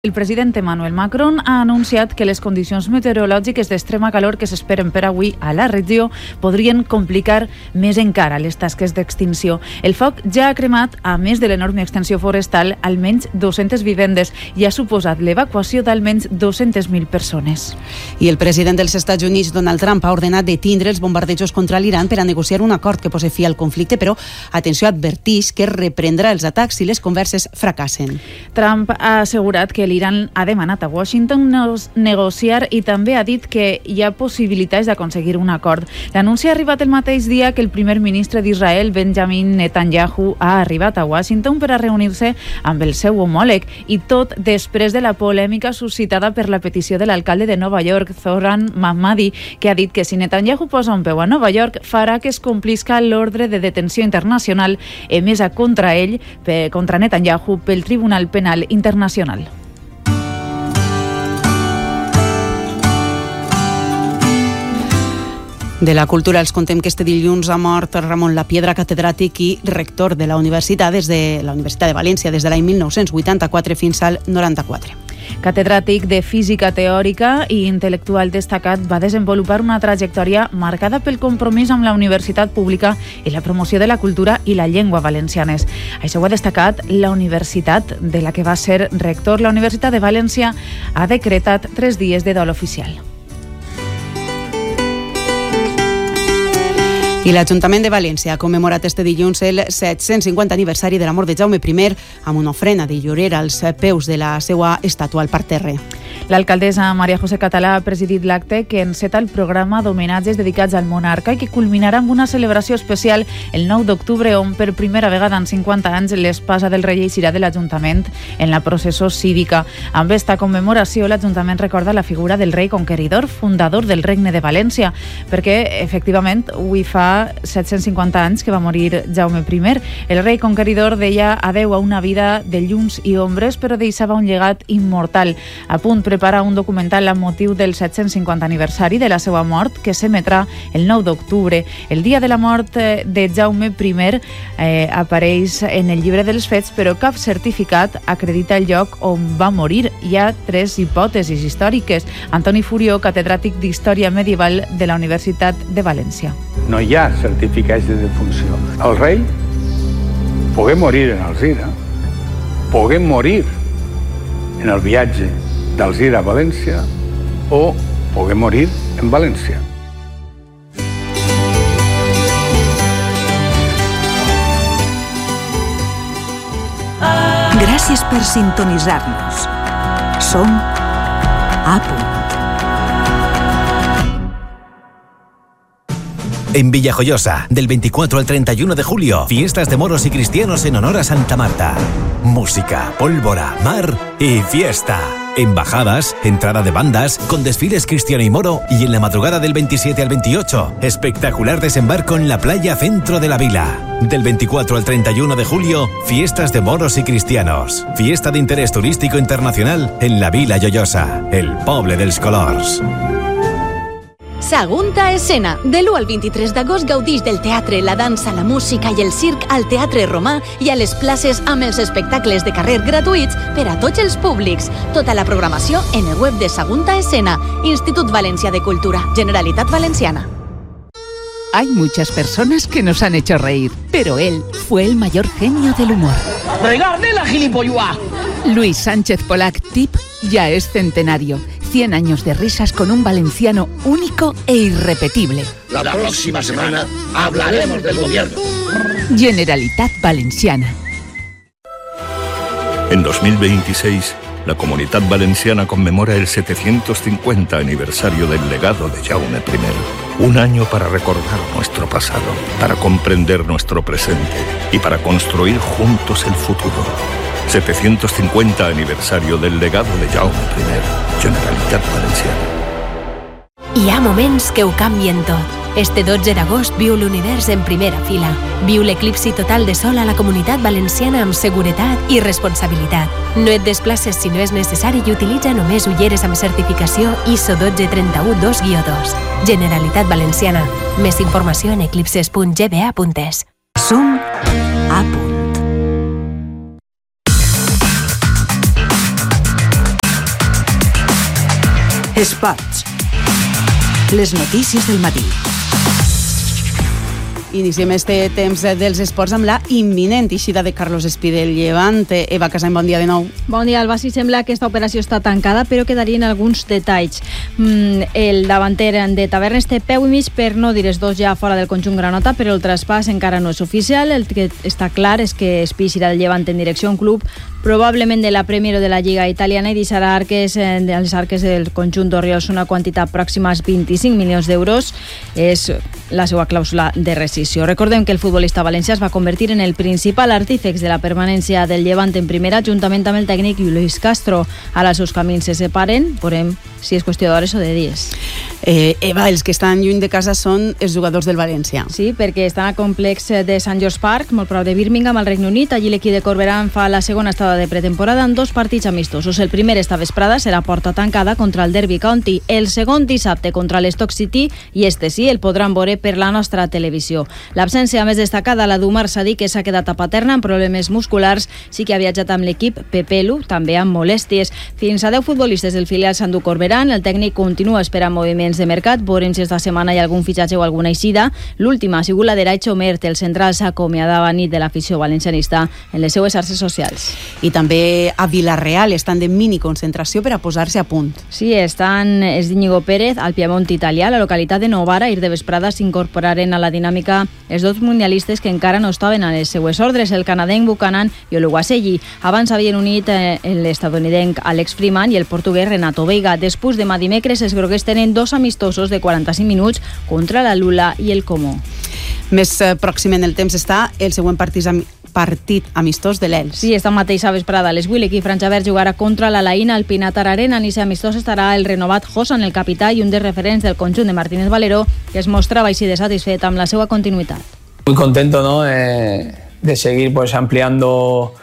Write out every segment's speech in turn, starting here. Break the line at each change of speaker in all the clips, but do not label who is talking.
El president Emmanuel Macron ha anunciat que les condicions meteorològiques d'extrema calor que s'esperen per avui a la regió podrien complicar més encara les tasques d'extinció. El foc ja ha cremat, a més de l'enorme extensió forestal, almenys 200 vivendes i ha suposat l'evacuació d'almenys 200.000 persones.
I el president dels Estats Units, Donald Trump, ha ordenat detindre els bombardejos contra l'Iran per a negociar un acord que posi fi al conflicte, però, atenció, advertix que reprendrà els atacs si les converses fracassen.
Trump ha assegurat que l'Iran ha demanat a Washington negociar i també ha dit que hi ha possibilitats d'aconseguir un acord. L'anunci ha arribat el mateix dia que el primer ministre d'Israel, Benjamin Netanyahu, ha arribat a Washington per a reunir-se amb el seu homòleg, i tot després de la polèmica suscitada per la petició de l'alcalde de Nova York, Zohran Mahmadi, que ha dit que si Netanyahu posa un peu a Nova York farà que es complisca l'ordre de detenció internacional emesa contra ell, contra Netanyahu, pel Tribunal Penal Internacional.
De la cultura els contem que este dilluns ha mort Ramon Lapiedra, catedràtic i rector de la Universitat de València des de l'any 1984 fins al 94.
Catedràtic de física teòrica i intel·lectual destacat, va desenvolupar una trajectòria marcada pel compromís amb la universitat pública i la promoció de la cultura i la llengua valencianes. Això ho ha destacat la universitat de la que va ser rector. La Universitat de València ha decretat 3 dies de dol oficial.
I l'Ajuntament de València ha commemorat este dilluns el 750 aniversari de la mort de Jaume I amb una ofrena de llorera als peus de la seva estàtua al parterre.
L'alcaldessa Maria José Català ha presidit l'acte que enceta el programa d'homenatges dedicats al monarca i que culminarà amb una celebració especial el 9 d'octubre, on per primera vegada en 50 anys l'espasa del rei eixirà de l'Ajuntament en la processó cívica. Amb esta commemoració, l'Ajuntament recorda la figura del rei conqueridor, fundador del Regne de València, perquè, efectivament, avui fa 750 anys que va morir Jaume I. El rei conqueridor deia adeu a una vida de llums i ombres, però deixava un llegat immortal. A punt prepara un documental amb motiu del 750 aniversari de la seva mort, que s'emetrà el 9 d'octubre. El dia de la mort de Jaume I apareix en el llibre dels fets, però cap certificat acredita el lloc on va morir. Hi ha 3 hipòtesis històriques. Antoni Furió, catedràtic d'Història Medieval de la Universitat de València.
No hi ha certificats de defunció. El rei pogué morir en Alzira, pogué morir en el viatge d'Alzira a València o pogué morir en València.
Gràcies per sintonitzar-nos. Som a punt.
En Villajoyosa, del 24 al 31 de julio, fiestas de moros y cristianos en honor a Santa Marta. Música, pólvora, mar y fiesta. Embajadas, entrada de bandas, con desfiles cristiano y moro, y en la madrugada del 27 al 28, espectacular desembarco en la playa centro de la vila. Del 24 al 31 de julio, fiestas de moros y cristianos. Fiesta de interés turístico internacional en la Vila Joiosa, el poble dels colors.
Sagunta Escena. De l'1 al 23 d'agost gaudix del teatre, la dansa, la música i el circ al Teatre Romà i a les places amb els espectacles de carrer gratuïts per a tots els públics. Tota la programació en el web de Sagunta Escena, Institut Valencià de Cultura, Generalitat Valenciana.
Hay muchas personas que nos han hecho reír, pero él fue el mayor genio del humor.
¡Regarde la gilipollua!
Luis Sánchez Polac, TIP, ya es centenario. 100 años de risas con un valenciano único e irrepetible.
La próxima semana hablaremos del gobierno.
Generalitat Valenciana.
En 2026, la Comunitat Valenciana conmemora el 750 aniversario del legado de Jaume I. Un año para recordar nuestro pasado, para comprender nuestro presente y para construir juntos el futuro. 750 aniversario del legado de Jaume I, Generalitat Valenciana.
Hi ha moments que ho canvien tot. Este 12 d'agost viu l'univers en primera fila. Viu l'eclipsi total de sol a la Comunitat Valenciana amb seguretat i responsabilitat. No et desplaces si no és necessari i utilitza només ulleres amb certificació ISO 12312-2. Generalitat Valenciana. Més informació en eclipses.gba.es. Som a punt.
Esports. Les notícies del matí.
Iniciem este temps dels esports amb la imminent eixida de Carlos Espí del Llevant. Eva Casany, bon dia de nou.
Bon dia, Alba. Sí, sembla que aquesta operació està tancada, però quedarien alguns detalls. El davanter de Tavernes té peu i mig, per no dir els dos ja fora del conjunt granota, però el traspàs encara no és oficial. El que està clar és que Espí irà del Llevant en direcció a un club probablement de la Premier o de la Lliga Italiana i deixarà als arques del conjunt d'Orriols una quantitat pròxima als 25 milions d'euros. És la seva clàusula de rescissió. Recordem que el futbolista valencià es va convertir en el principal artífex de la permanència del Llevant en primera, juntament amb el tècnic Luis Castro. Ara els seus camins se separen, veurem si és qüestió d'hores o de dies.
Eva, els que estan lluny de casa són els jugadors del València.
Sí, perquè estan al complex de St. George Park, molt prop de Birmingham, al Regne Unit. Allí l'equip de Corberán fa la segona estada de pretemporada en 2 partits amistosos. El primer esta vesprada serà porta tancada contra el Derby County, el segon dissabte contra l'Stoke City i este sí el podran veure per la nostra televisió. L'absència més destacada, la d'Umar Sadi, que s'ha quedat a Paterna amb problemes musculars. Sí que ha viatjat amb l'equip Pepelu, també amb molèsties. Fins a 10 futbolistes del filial s'endú Corberán. El tècnic continua esperant moviments de mercat. Veurem si esta setmana hi ha algun fitxatge o alguna eixida. L'última ha sigut la d'Eraich Omert. El central s'acomiadava nit de l'afició valencianista en les seues xarxes socials.
I també a Vila-real estan de mini-concentració per a posar-se a punt.
Sí, estan els d'Íñigo Pérez al Piemont italià. A la localitat de Novara, ahir de vesprada, s'incorporaren a la dinàmica els dos mundialistes que encara no estaven a les seues ordres, el canadenc Buchanan i l'uruguaià. Abans havien unit l'estadounidenc Alex Freeman i el portuguès Renato Veiga. Després demà dimecres, els groguers tenen 2 amistosos de 45 minuts contra la Lula i el Comó.
Més pròxim en el temps està el següent partit amistós de l'Els.
Sí, esta mateixa vesprada a les 8 l'equip franjaverd jugarà contra la Laïna al Pinatar Arena. En aquest amistós estarà el renovat Josan, el capità i un dels referents del conjunt de Martínez Valero, que es mostrava així de satisfet amb la seva continuïtat.
Muy contento, ¿no? De seguir pues ampliando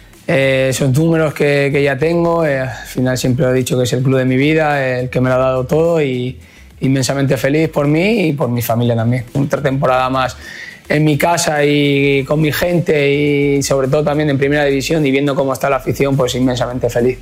esos números que ya tengo. Al final siempre he dicho que es el club de mi vida, el que me lo ha dado todo, y inmensamente feliz por mí y por mi familia también. Otra temporada más en mi casa y con mi gente, y sobre todo también en primera división, y viendo cómo está la afición, pues inmensamente feliz.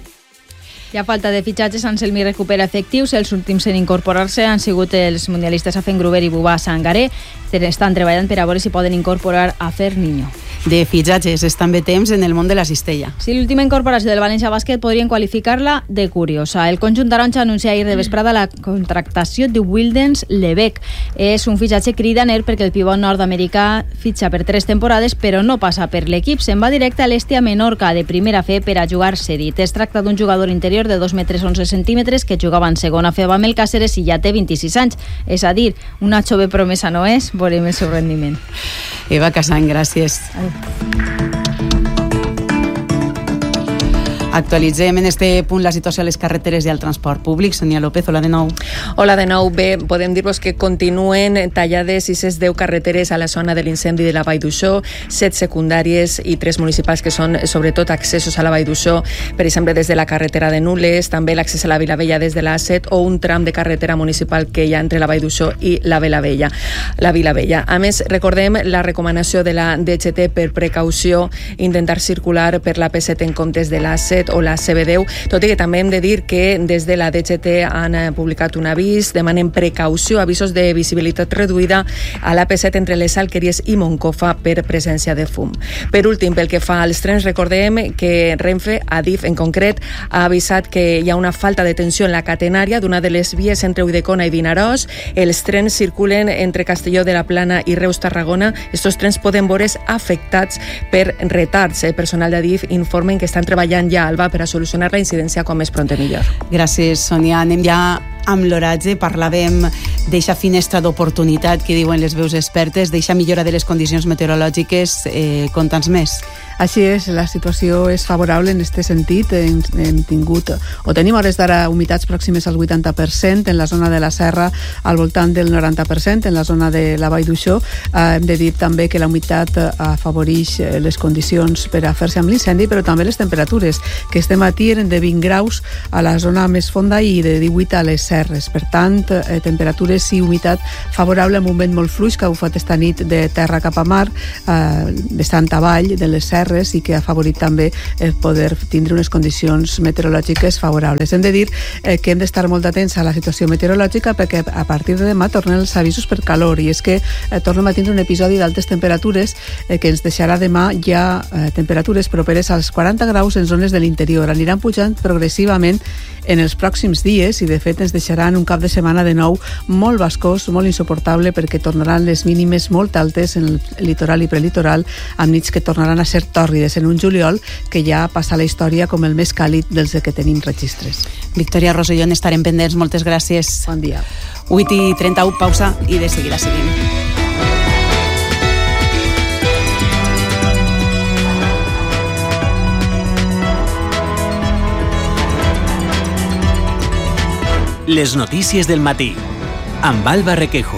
Hi ha falta de fitxatges. Anselmi recupera efectius. Els últims en incorporar-se han sigut els mundialistes Afen Gruber i Bubà Sangaré. Estan treballant per a veure si poden incorporar a Fer Niño.
De fitxatges és també temps en el món de la cistella.
Sí, l'última incorporació del València Bàsquet podrien qualificar-la de curiosa. El conjunt taronja anuncia ahir de vesprada la contractació de Wildens Lebec. És un fitxatge cridaner perquè el pivot nord-americà fitxa per 3 temporades, però no passa per l'equip. Se'n va directe a l'Estia Menorca de primera fe per a jugar cedit. Es tracta d'un jugador interior de 2 metres 11 centímetres que jugava en segona fe amb el Càceres i ja té 26 anys. És a dir, una jove promesa no és. Veurem el seu rendiment.
Eva Casany, gràcies. Actualitzem en este punt la situació a les carreteres i al transport públic. Sonia López, hola de nou.
Hola de nou. Bé, podem dir-vos que continuen tallades 610 carreteres a la zona de l'incendi de la Vall d'Uixó, 7 secundàries i 3 municipals que són sobretot accessos a la Vall d'Uixó, per exemple des de la carretera de Nules, també l'accés a la Vilavella des de l'A7 o un tram de carretera municipal que hi ha entre la Vall d'Uixó i la Vilavella. A més, recordem la recomanació de la DGT per precaució, intentar circular per la P7 en comptes de l'A7 o la CB10, tot i que també hem de dir que des de la DGT han publicat un avís, demanen precaució, avisos de visibilitat reduïda a la P7 entre les Alqueries i Moncofa per presència de fum. Per últim, pel que fa als trens, recordem que Renfe, Adif en concret, ha avisat que hi ha una falta de tensió en la catenària d'una de les vies entre Ulldecona i Vinaròs. Els trens circulen entre Castelló de la Plana i Reus-Tarragona. Estos trens poden veure's afectats per retards. El personal d'Adif informen que estan treballant ja per a solucionar la incidència com més pront millor.
Gràcies, Sonia. Anem ja amb l'oratge. Parlàvem d'eixa finestra d'oportunitat que diuen les veus expertes, d'eixa millora de les condicions meteorològiques. Conta'ns més.
Així és, la situació és favorable en aquest sentit. Hem tingut, o tenim hores d'ara, humitats pròximes al 80%, en la zona de la Serra al voltant del 90%, en la zona de la Vall d'Uixó. Hem de dir també que la humitat afavoreix les condicions per a fer-se amb l'incendi, però també les temperatures, que este matí eren de 20 graus a la zona més fonda i de 18 a les serres. Per tant, temperatures i humitat favorable amb un vent molt fluix que ha bufat esta nit de terra cap a mar, bastant avall de les serres, terres i que ha favorit també poder tindre unes condicions meteorològiques favorables. Hem de dir que hem d'estar molt atents a la situació meteorològica perquè a partir de demà tornen els avisos per calor, i és que tornem a tindre un episodi d'altes temperatures que ens deixarà demà ja temperatures properes als 40 graus en zones de l'interior. Aniran pujant progressivament en els pròxims dies i de fet ens deixaran un cap de setmana de nou molt bascós, molt insuportable, perquè tornaran les mínimes molt altes en el litoral i prelitoral, amb nits que tornaran a ser tòrrides en un juliol que ja passa a la història com el més càlid dels que tenim registres.
Victòria Rosselló, estarem pendents. Moltes gràcies.
Bon dia.
8:31, pausa i de seguida seguim.
Les notícies del matí, amb Alba Requejo.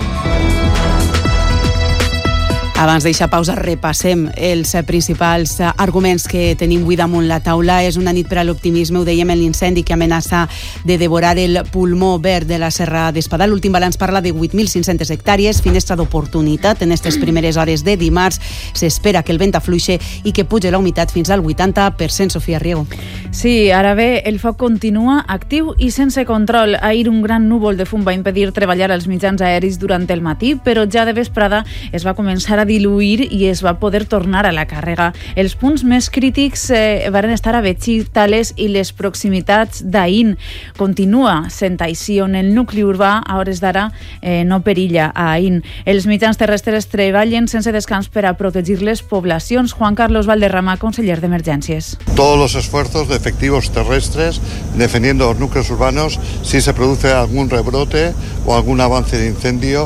Abans d'eixa pausa repassem els principals arguments que tenim avui damunt la taula. És una nit per a l'optimisme, ho dèiem, en l'incendi que amenaça de devorar el pulmó verd de la Serra d'Espadà. L'últim balanç parla de 8.500 hectàrees, finestra d'oportunitat en aquestes primeres hores de dimarts. S'espera que el vent afluixe i que pugi la humitat fins al 80%. Sofia Riego.
Sí, ara bé, el foc continua actiu i sense control. Ahir un gran núvol de fum va impedir treballar als mitjans aeris durant el matí, però ja de vesprada es va començar a diluir i es va poder tornar a la càrrega. Els punts més crítics van estar a Betxí, Tales i les proximitats d'Aín. Continua sent així, on el nucli urbà a hores d'ara no perilla a Aín. Els mitjans terrestres treballen sense descans per a protegir les poblacions. Juan Carlos Valderrama, conseller d'Emergències.
Todos los esfuerzos de efectivos terrestres defendiendo los núcleos urbanos si se produce algún rebrote o algún avance de incendio.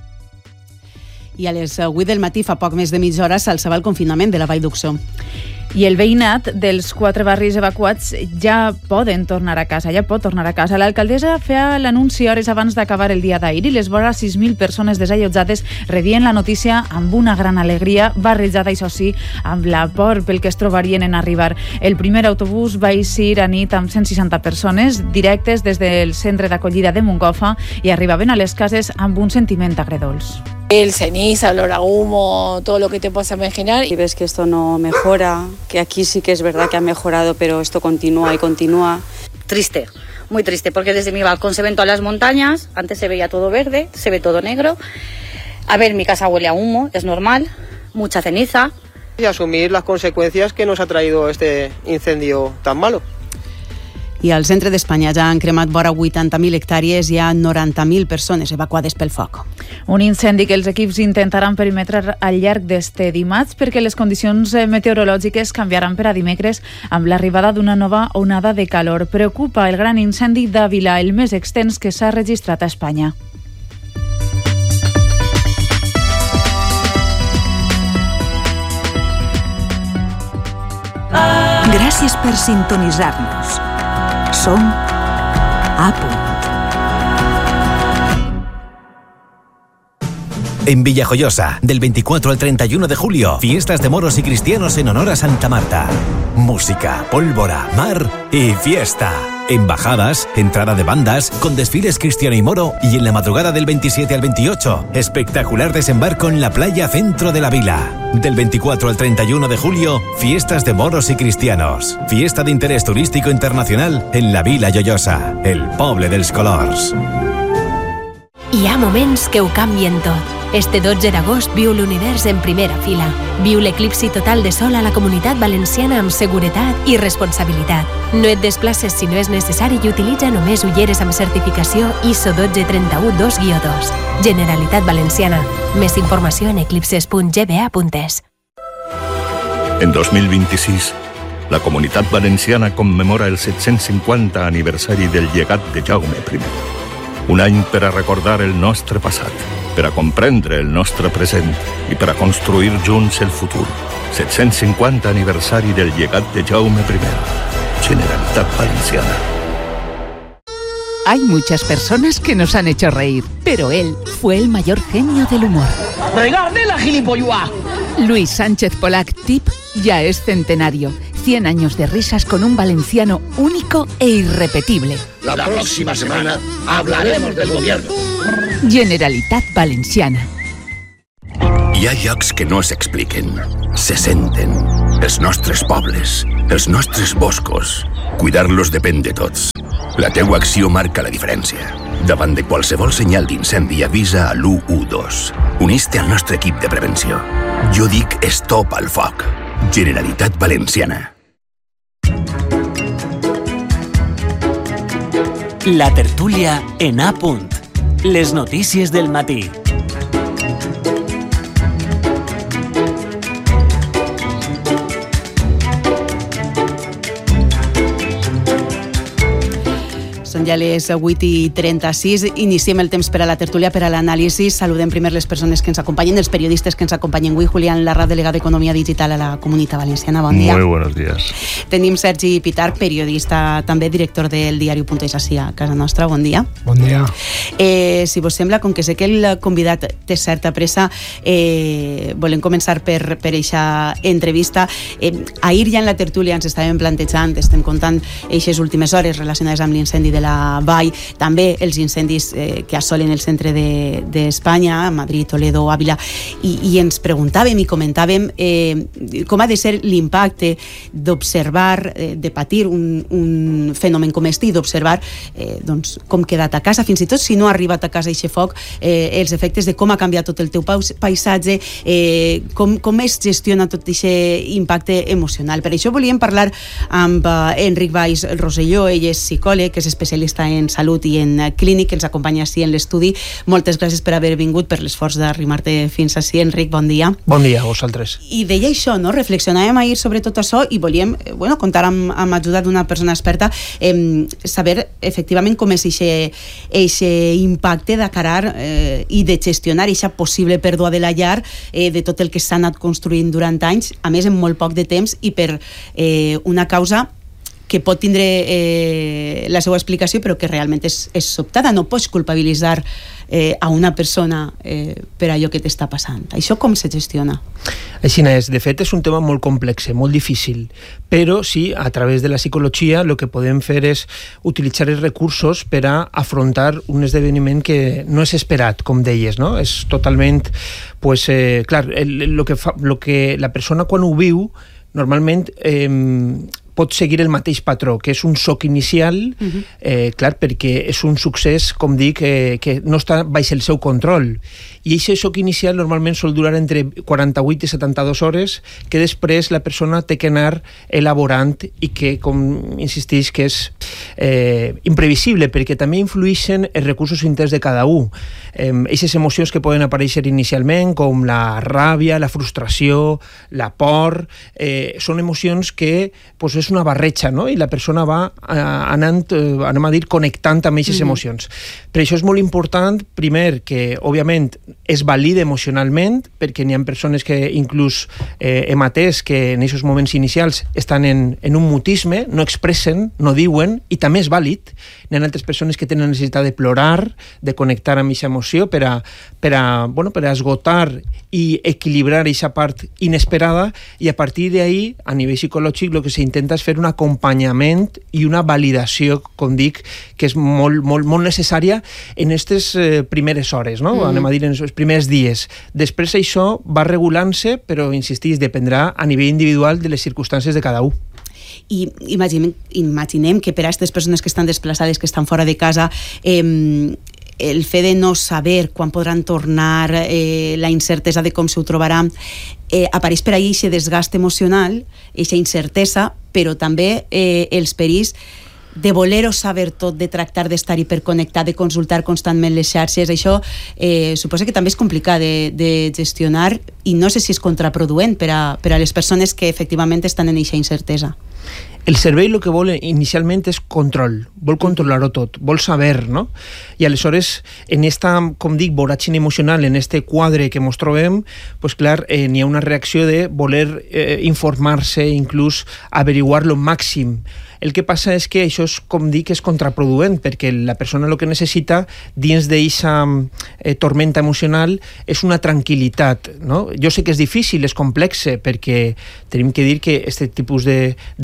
I a les 8 del matí, fa poc més de mitja hora, s'alçava el confinament de la Vall d'Uxó.
I el veïnat dels 4 barris evacuats ja poden tornar a casa, ja pot tornar a casa. L'alcaldessa feia l'anunci hores abans d'acabar el dia d'ahir i les vora 6.000 persones desallotjades rebien la notícia amb una gran alegria, barrejada, això sí, amb la por pel que es trobarien en arribar. El primer autobús va eixir a nit amb 160 persones directes des del centre d'acollida de Moncofa i arribaven a les cases amb un sentiment agredolç.
El ceniza, olor a humo, todo lo que te puedas imaginar.
Y ves que esto no mejora, que aquí sí que es verdad que ha mejorado, pero esto continúa y continúa.
Triste, muy triste, porque desde mi balcón se ven todas las montañas, antes se veía todo verde, se ve todo negro. A ver, mi casa huele a humo, es normal, mucha ceniza.
Y asumir las consecuencias que nos ha traído este incendio tan malo.
I al centre d'Espanya ja han cremat vora 80.000 hectàrees i hi ha 90.000 persones evacuades pel foc.
Un incendi que els equips intentaran perimetrar al llarg d'este dimarts perquè les condicions meteorològiques canviaran per a dimecres amb l'arribada d'una nova onada de calor. Preocupa el gran incendi d'Àvila, el més extens que s'ha registrat a Espanya.
Gràcies per sintonitzar-nos. Som a punt.
En Villajoyosa, del 24 al 31 de julio, fiestas de moros y cristianos en honor a Santa Marta. Música, pólvora, mar y fiesta. Embajadas, entrada de bandas, con desfiles cristiano y moro, y en la madrugada del 27 al 28, espectacular desembarco en la playa centro de la vila. Del 24 al 31 de julio, fiestas de moros y cristianos. Fiesta de interés turístico internacional en la Vila Joiosa, el poble dels colors.
Hi ha moments que ho canvien tot. Este 12 d'agost viu l'univers en primera fila. Viu l'eclipsi total de sol a la Comunitat Valenciana amb seguretat i responsabilitat. No et desplaces si no és necessari i utilitza només ulleres amb certificació ISO 12312-2. Generalitat Valenciana. Més informació en eclipses.gba.es.
En 2026, la Comunitat Valenciana commemora el 750 aniversari del llegat de Jaume I. Un any per a recordar el nostre passat, per a comprendre el nostre present i per a construir junts el futur. 750 aniversari del llegat de Jaume I. Generalitat Valenciana.
Hay muchas personas que nos han hecho reír, pero él fue el mayor genio del humor.
¡Regarde la gilipollua!
Luis Sánchez Polac, TIP, ya es centenario. 100 años de risas con un valenciano único e irrepetible.
La próxima semana hablaremos del gobierno.
Generalitat Valenciana.
Hi ha llocs que no s'expliquen, se senten. els nostres pobles, els nostres boscos. Cuidar-los depèn de tots. La teua acció marca la diferència. Davant de qualsevol senyal d'incendi, avisa a l'112. Unís-te al nostre equip de prevenció. Jo dic stop al foc. Generalitat Valenciana.
La tertúlia en A punt. Les notícies del matí.
Són ja les 8:36. Iniciem el temps per a la tertúlia, per a l'anàlisi. Saludem primer les persones que ens acompanyen, els periodistes que ens acompanyen avui. Julián Larraz, delegado d'Economia Digital a la Comunitat Valenciana. Bon dia.
Muy buenos días.
Tenim Sergi Pitar, periodista, també director del diari.es així a casa nostra. Bon dia.
Bon dia.
Si vos sembla, com que sé que el convidat té certa pressa, volem començar per eixa entrevista. Ahir ja en la tertúlia ens estàvem plantejant, estem contant eixes últimes hores relacionades amb l'incendi de la Vall, també els incendis que assolen el centre d'Espanya, Madrid, Toledo, Ávila, i ens preguntàvem i comentàvem com ha de ser l'impacte d'observar, de patir un fenomen com este i d'observar com quedat a casa, fins i tot si no ha arribat a casa aquest foc, els efectes de com ha canviat tot el teu paisatge, com es gestiona tot aquest impacte emocional. Per això volíem parlar amb Enric Valls Rosselló. Ell és psicòleg, és especialista en salut i en clínic, ens acompanya així en l'estudi. Moltes gràcies per haver vingut, per l'esforç d'arrimar-te fins així. Enric, bon dia.
Bon dia a vosaltres.
I deia això, no? Reflexionàvem ahir sobre tot això i volíem comptar amb ajuda d'una persona experta, saber efectivament com és aquest impacte d'acarar i de gestionar aquesta possible pèrdua de la llar, de tot el que s'ha anat construint durant anys, a més en molt poc de temps i per una causa que pot tindre la seva explicació, però que realment és sobtada. No pots culpabilitzar a una persona per allò que t'està passant. Això com se gestiona?
Així és. De fet, és un tema molt complex, molt difícil, però sí, a través de la psicologia el que podem fer és utilitzar els recursos per a afrontar un esdeveniment que no és esperat, com deies, no? És totalment, clar, el que la persona quan ho viu normalment pot seguir el mateix patró, que és un xoc inicial, clar, perquè és un succés, com dic, que no està baix el seu control. I aquest xoc inicial normalment sol durar entre 48 i 72 hores, que després la persona té que anar elaborant i que, com insisteix, que és imprevisible, perquè també influeixen els recursos interns de cada un. Aquestes emocions que poden aparèixer inicialment, com la ràbia, la frustració, la por, són emocions que és una barreja, no? I la persona va anant, anem a dir, connectant amb aquestes emocions. Per això és molt important, primer, que òbviament es valida emocionalment, perquè n'hi ha persones que inclús hem atès que en aquests moments inicials estan en un mutisme, no expressen, no diuen, i també és vàlid. N'hi ha altres persones que tenen necessitat de plorar, de connectar amb aquesta emoció per a esgotar i equilibrar aquesta part inesperada, i a partir d'ahí, a nivell psicològic, el que s'intenta és fer un acompanyament i una validació, com dic, que és molt necessària en aquestes primeres hores, no? Anem a dir, en els primers dies. Després això va regulant-se, però, insistís, dependrà a nivell individual de les circumstàncies de cada un.
I imaginem que per a aquestes persones que estan desplaçades, que estan fora de casa, el fet de no saber quan podran tornar, la incertesa de com s'ho trobaran, apareix per ahí aquest desgast emocional, aquesta incertesa, però també els perills de voler-ho saber tot, de tractar d'estar hiperconnectat, de consultar constantment les xarxes. Això suposa que també és complicat de gestionar i no sé si és contraproduent per a les persones que efectivament estan en aquesta incertesa.
El cervell el que vol inicialment és control, vol controlar-ho tot, vol saber, no? I aleshores, en esta, com dic, voràgine emocional, en este quadre que ens trobem, pues clar, n'hi ha una reacció de voler informar-se, inclús averiguar lo màxim. El que passa és que això, com dic, és contraproduent, perquè la persona el que necessita dins d'aquesta tormenta emocional és una tranquil·litat, no? Jo sé que és difícil, és complex, perquè tenim que dir que aquest tipus d'escenari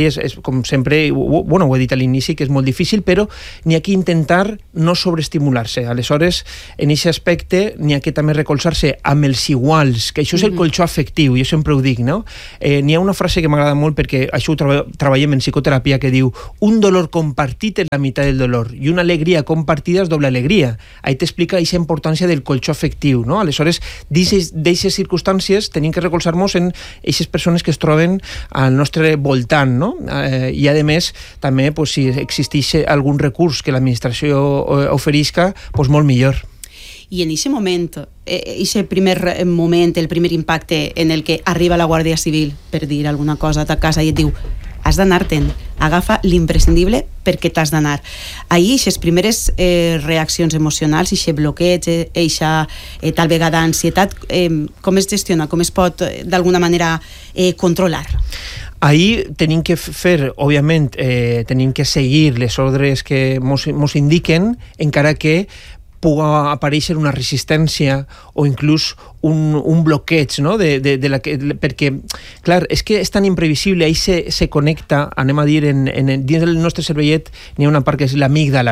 és com sempre, bueno, ho he dit a l'inici, que és molt difícil, però n'hi ha que intentar no sobreestimular-se. Aleshores, en aquest aspecte, n'hi ha que també recolzar-se amb els iguals, que això és el colxó afectiu, jo sempre ho dic, no? N'hi ha una frase que m'agrada molt, perquè això ho treballem en psicoteràpia, que diu: un dolor compartit és la meitat del dolor, i una alegria compartida és doble alegria. Ahí t'explica aquesta importància del colxó afectiu, no? Aleshores, d'aquestes circumstàncies tenim que recolzar-nos en aquestes persones que es troben al nostre voltant, no? I a més, també, pues, si existeix algun recurs que l'administració oferisca, pues molt millor.
I en aquest moment, aquest primer moment, el primer impacte en el que arriba la Guàrdia Civil per dir alguna cosa a ta casa i et diu: has d'anar-te'n, agafa l'imprescindible perquè t'has d'anar. Ahir, aquestes primeres reaccions emocionals, aquest bloqueig, aquesta tal vegada ansietat, com es gestiona, com es pot d'alguna manera controlar?
Ahir tenim que fer, òbviament, tenim que seguir les ordres que mos indiquen, encara que pugui aparèixer una resistència o inclús un bloqueig, no? Perquè, clar, és que és tan imprevisible, ahí se connecta, anem a dir, dins del nostre cervellet n'hi ha una part que és l'amígdala,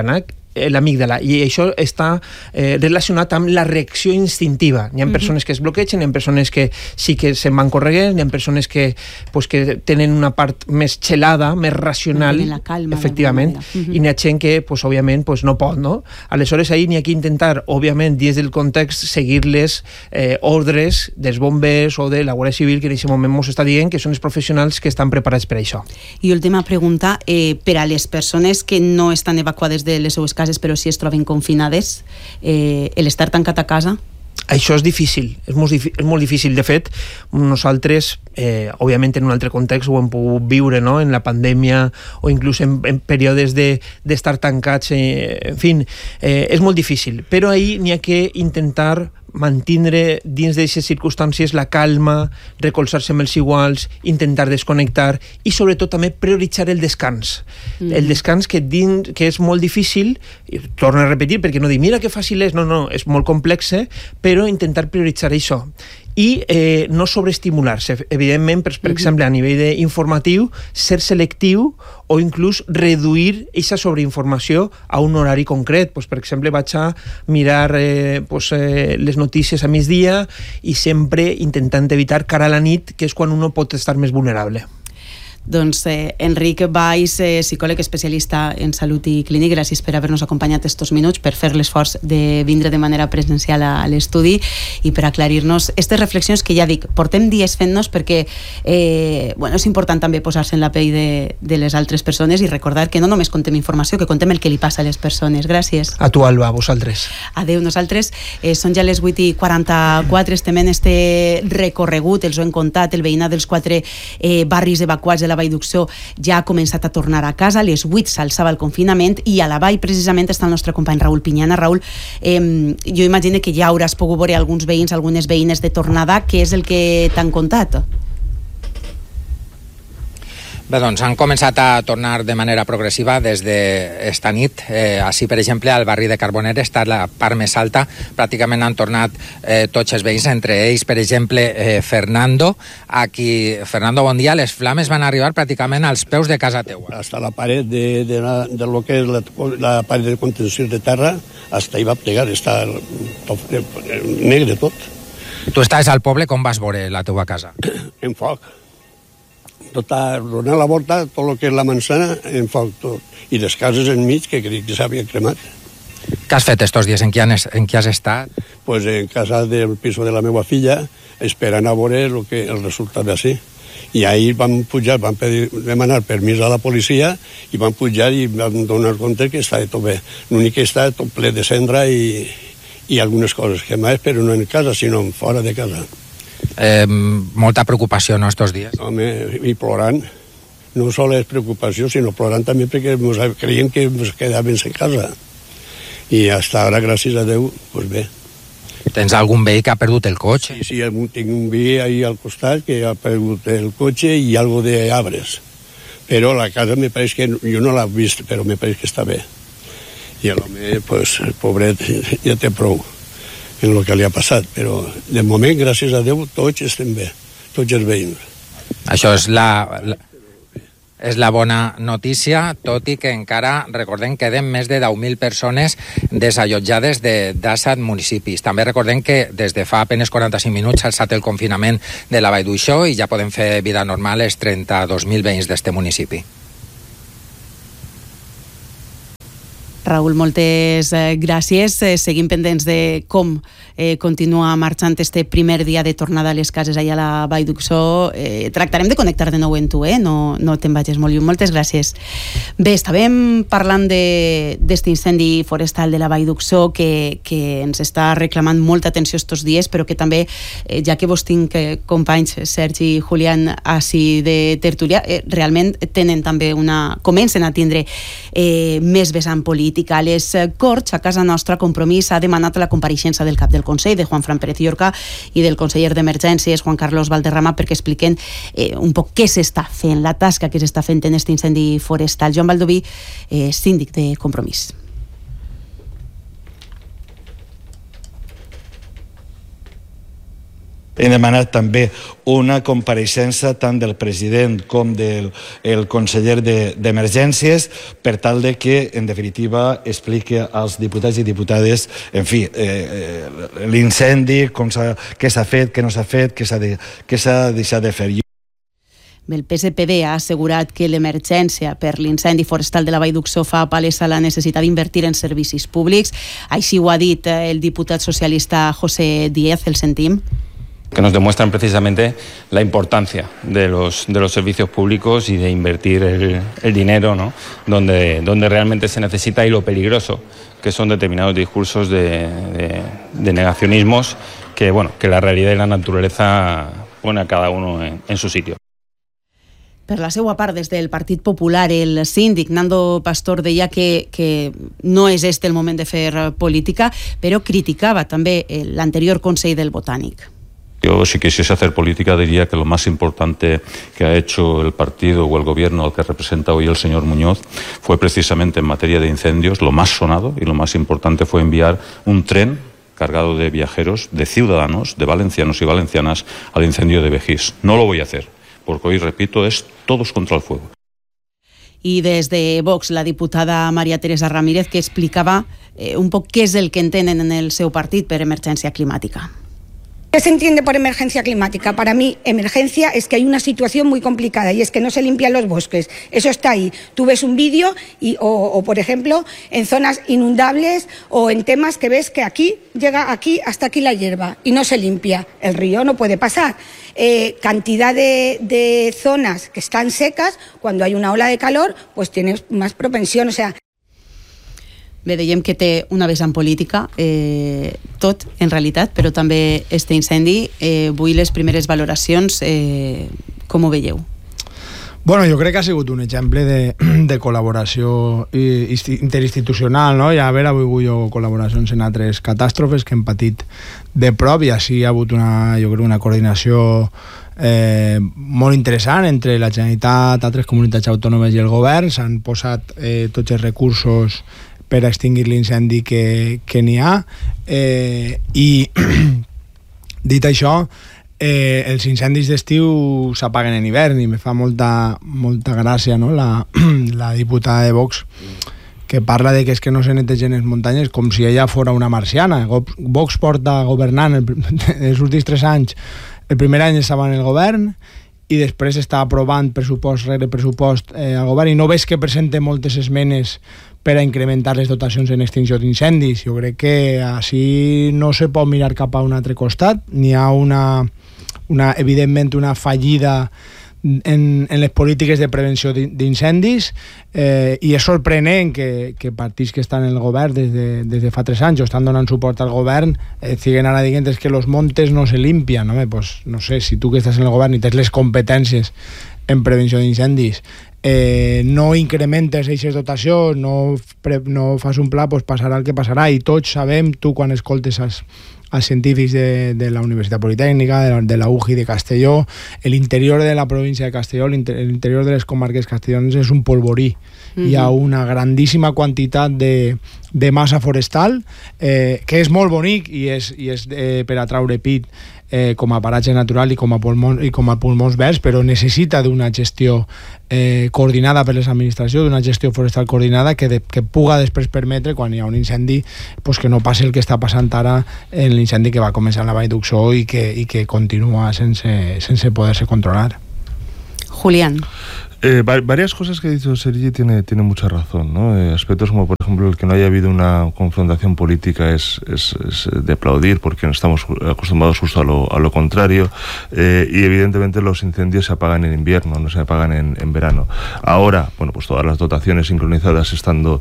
i això està relacionat amb la reacció instintiva. N'hi ha persones que es bloquegen, n'hi ha persones que sí que se'n van correguent, n'hi ha persones que tenen una part més xelada, més racional, efectivament, i n'hi ha gent que, òbviament, no pot, no? Aleshores, ahir n'hi ha que intentar, òbviament, dins del context, seguir les ordres dels bombers o de la Guàrdia Civil, que en aquest moment ens està dient que són els professionals que estan preparats per això.
I última pregunta, per a les persones que no estan evacuades de les seues cases però si es troben confinades, l'estar tancat a casa?
Això és difícil, és molt difícil. De fet, nosaltres, òbviament en un altre context, ho hem pogut viure, no?, en la pandèmia o inclús en períodes d'estar tancats, en fi, és molt difícil. Però ahir n'hi ha que intentar mantindre dins d'aquestes circumstàncies la calma, recolzar-se amb els iguals, intentar desconnectar i sobretot també prioritzar el descans. El descans que és molt difícil, i torno a repetir perquè no dic mira que fàcil és, no, és molt complex, però intentar prioritzar això. I no sobreestimular-se, evidentment, per exemple, a nivell informatiu, ser selectiu o inclús reduir aquesta sobreinformació a un horari concret. Per exemple, vaig a mirar les notícies a migdia i sempre intentant evitar cara a la nit, que és quan un pot estar més vulnerable.
Doncs Enric Valls, psicòleg especialista en salut i clínic, gràcies per haver-nos acompanyat estos minuts, per fer l'esforç de vindre de manera presencial a l'estudi i per aclarir-nos aquestes reflexions que ja dic, portem dies fent-nos perquè és important també posar-se en la pell de les altres persones i recordar que no només contem informació, que contem el que li passa a les persones. Gràcies.
A tu, Alba, a vosaltres.
Adéu, nosaltres són ja les 8:44, estem en este recorregut, els ho hem contat, el veïnat dels 4 barris evacuats de la Vall d'Uxó ja ha començat a tornar a casa, a les 8 s'alçava el confinament i a la Vall precisament està el nostre company Raül Pinyana. Raül, jo imagino que ja hauràs pogut veure alguns veïns, algunes veïnes de tornada. Què és el que t'han contat?
Bé, doncs han començat a tornar de manera progressiva des d'esta nit. Així, per exemple, al barri de Carboner està la part més alta. Pràcticament han tornat tots els veïns, entre ells, per exemple, Fernando. Aquí, Fernando, bon dia. Les flames van arribar pràcticament als peus de casa teua.
Hasta la paret de lo que és la paret de contenció de terra, hasta hi va plegar, està negre tot.
Tu estàs al poble, com vas veure la teua casa?
En foc. Tota, donant la volta, tot el que és la manzana, en foc tot. I les cases enmig, que crec que s'havia cremat.
Què has fet estos dies? En què has estat?
Pues en casa del piso de la meva filla, esperant a veure el resultat d'ací. I ahir vam pujar, vam demanar permís a la policia i vam pujar i vam donar compte que està tot bé. L'únic que està tot ple de cendra i algunes coses que més, però no en casa, sinó fora de casa.
Molta preocupació, no, estos dies?
Home, i plorant. No sols és preocupació, sinó plorant també perquè creiem que ens quedàvem en casa. I fins ara, gràcies a Déu, doncs bé.
Tens algun veí que ha perdut el cotxe?
Sí, tinc un veí ahí al costat que ha perdut el cotxe i algo de arbres. Però la casa me pareix que, jo no l'he vist, però me pareix que està bé. I l'home, pues, el pobret, ja té prou en el que li ha passat, però de moment, gràcies a Déu, tots estem bé, tots els veïns.
Això és És la bona notícia, tot i que encara, recordem, queden més de 10.000 persones desallotjades de 17 municipis. També recordem que des de fa apenas 45 minuts s'ha alçat el confinament de la Vall d'Uixó i ja poden fer vida normal els 32.000 veïns d'este municipi.
Raül, moltes gràcies. Seguim pendents de com continua marxant este primer dia de tornada a les cases allà a la Vall d'Uixó. Tractarem de connectar de nou amb tu, no te'n vagis molt lluny. Moltes gràcies. Bé, estàvem parlant d'este incendi forestal de la Vall d'Uixó que ens està reclamant molta atenció estos dies, però que també, ja que vos tinc companys Sergi i Julián així de tertúlia, realment tenen també comencen a tindre més vessant polític. A les Corts, a casa nostra, Compromís ha demanat la compareixença del cap del Consell, de Juanfran Pérez Llorca, i del conseller d'Emergències, Juan Carlos Valderrama, perquè expliquen un poc què s'està fent, la tasca que s'està fent en aquest incendi forestal. Joan Baldoví, síndic de Compromís.
Hem demanat també una compareixença tant del president com del conseller d'Emergències per tal de que, en definitiva, expliqui als diputats i diputades, en fi, l'incendi, què s'ha fet, què no s'ha fet, què s'ha deixat de fer.
El PSPB ha assegurat que l'emergència per l'incendi forestal de la Vall d'Uixó fa palesa la necessitat d'invertir en servicis públics. Així ho ha dit el diputat socialista José Díez, el sentim.
Que nos demuestran precisamente la importancia de los servicios públicos y de invertir el dinero, ¿no? donde realmente se necesita, y lo peligroso que son determinados discursos de negacionismos que la realidad y la naturaleza pone a cada uno en su sitio.
Per la seva part, des del Partit Popular, el síndic Nando Pastor deia que no és este el moment de fer política, però criticava també l'anterior Consell del Botànic.
Yo, si quisiese hacer política, diría que lo más importante que ha hecho el partido o el gobierno al que representa hoy el señor Muñoz fue precisamente en materia de incendios. Lo más sonado y lo más importante fue enviar un tren cargado de viajeros, de ciudadanos, de valencianos y valencianas al incendio de Begís. No lo voy a hacer, porque hoy, repito, es todos contra el fuego.
I des de Vox, la diputada María Teresa Ramírez, que explicava un poc què és el que entenen en el seu partit per emergència climàtica.
¿Qué se entiende por emergencia climática? Para mí, emergencia es que hay una situación muy complicada y es que no se limpian los bosques. Eso está ahí. Tú ves un vídeo o, por ejemplo, en zonas inundables o en temas que ves que aquí llega hasta aquí la hierba y no se limpia. El río no puede pasar. Cantidad de zonas que están secas, cuando hay una ola de calor, pues tienes más propensión. O sea,
Bé, dèiem que té una vessant política, tot, en realitat, però també este incendi. Vull les primeres valoracions, com ho veieu?
Bueno, jo crec que ha sigut un exemple de col·laboració interinstitucional, no? Ja haver hagut col·laboracions en altres catàstrofes que hem patit de prop, i així hi ha hagut una coordinació molt interessant entre la Generalitat, altres comunitats autònomes i el govern. S'han posat tots els recursos per extingir l'incendi que n'hi ha, i dit això, els incendis d'estiu s'apaguen en hivern, i me fa molta gràcia, no? la diputada de Vox que parla de que és que no se netegen les muntanyes, com si ella fora una marciana. Vox porta governant els últims 3 anys. El primer any estava en el govern i després està aprovant pressupost rere pressupost al govern, i no ves que presenta moltes esmenes per a incrementar les dotacions en extinció d'incendis. Jo crec que així no se pot mirar cap a un altre costat. N'hi ha evidentment una fallida en les polítiques de prevenció d'incendis, i és sorprenent que partits que estan en el govern des de fa 3 anys o estan donant suport al govern siguen ara dient que los montes no se limpian. Pues, no sé, si tu que estàs en el govern i tens les competències en prevenció d'incendis, no incrementes aquestes dotacions, no fas un pla, pues passarà el que passarà. I tots sabem, tu quan escoltes als científics de la Universitat Politècnica, de la UJI de Castelló, l'interior de la província de Castelló, l'interior de les comarques castellones és un polvorí. Hi ha una grandíssima quantitat de massa forestal, que és molt bonic i és per atraure pit com a paratge natural i com a pulmons verds, però necessita d'una gestió coordinada per les administracions, d'una gestió forestal coordinada que puga després permetre, quan hi ha un incendi, pues que no passi el que està passant ara en l'incendi que va començar en la Vall d'Uxó i que continua sense poder-se controlar.
Julián.
Varias cosas que ha dicho Sergi tiene mucha razón, ¿no? Aspectos como, por ejemplo, el que no haya habido una confrontación política es de aplaudir, porque no estamos acostumbrados justo a lo contrario, y evidentemente los incendios se apagan en invierno, no se apagan en verano. Ahora, bueno, pues todas las dotaciones sincronizadas estando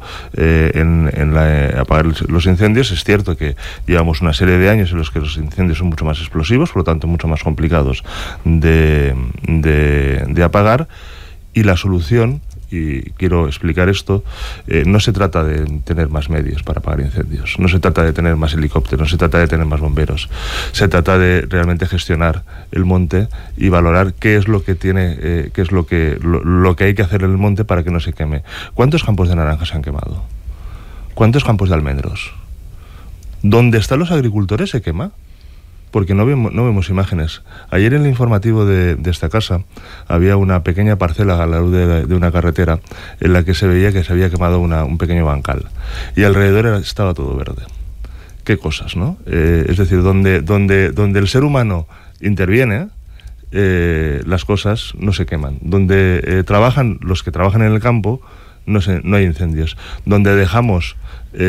apagar los incendios, es cierto que llevamos una serie de años en los que los incendios son mucho más explosivos, por lo tanto mucho más complicados de apagar. Y la solución, y quiero explicar esto, no se trata de tener más medios para apagar incendios, no se trata de tener más helicópteros, no se trata de tener más bomberos, se trata de realmente gestionar el monte y valorar qué es lo que tiene, qué es lo que hay que hacer en el monte para que no se queme. ¿Cuántos campos de naranjas se han quemado? ¿Cuántos campos de almendros? ¿Dónde están los agricultores se quema? Porque no vemos imágenes. Ayer en el informativo de esta casa había una pequeña parcela a la luz de una carretera en la que se veía que se había quemado un pequeño bancal y alrededor estaba todo verde. Qué cosas, ¿no? Es decir, donde el ser humano interviene, las cosas no se queman. Donde trabajan los que trabajan en el campo, no hay incendios. Donde dejamos,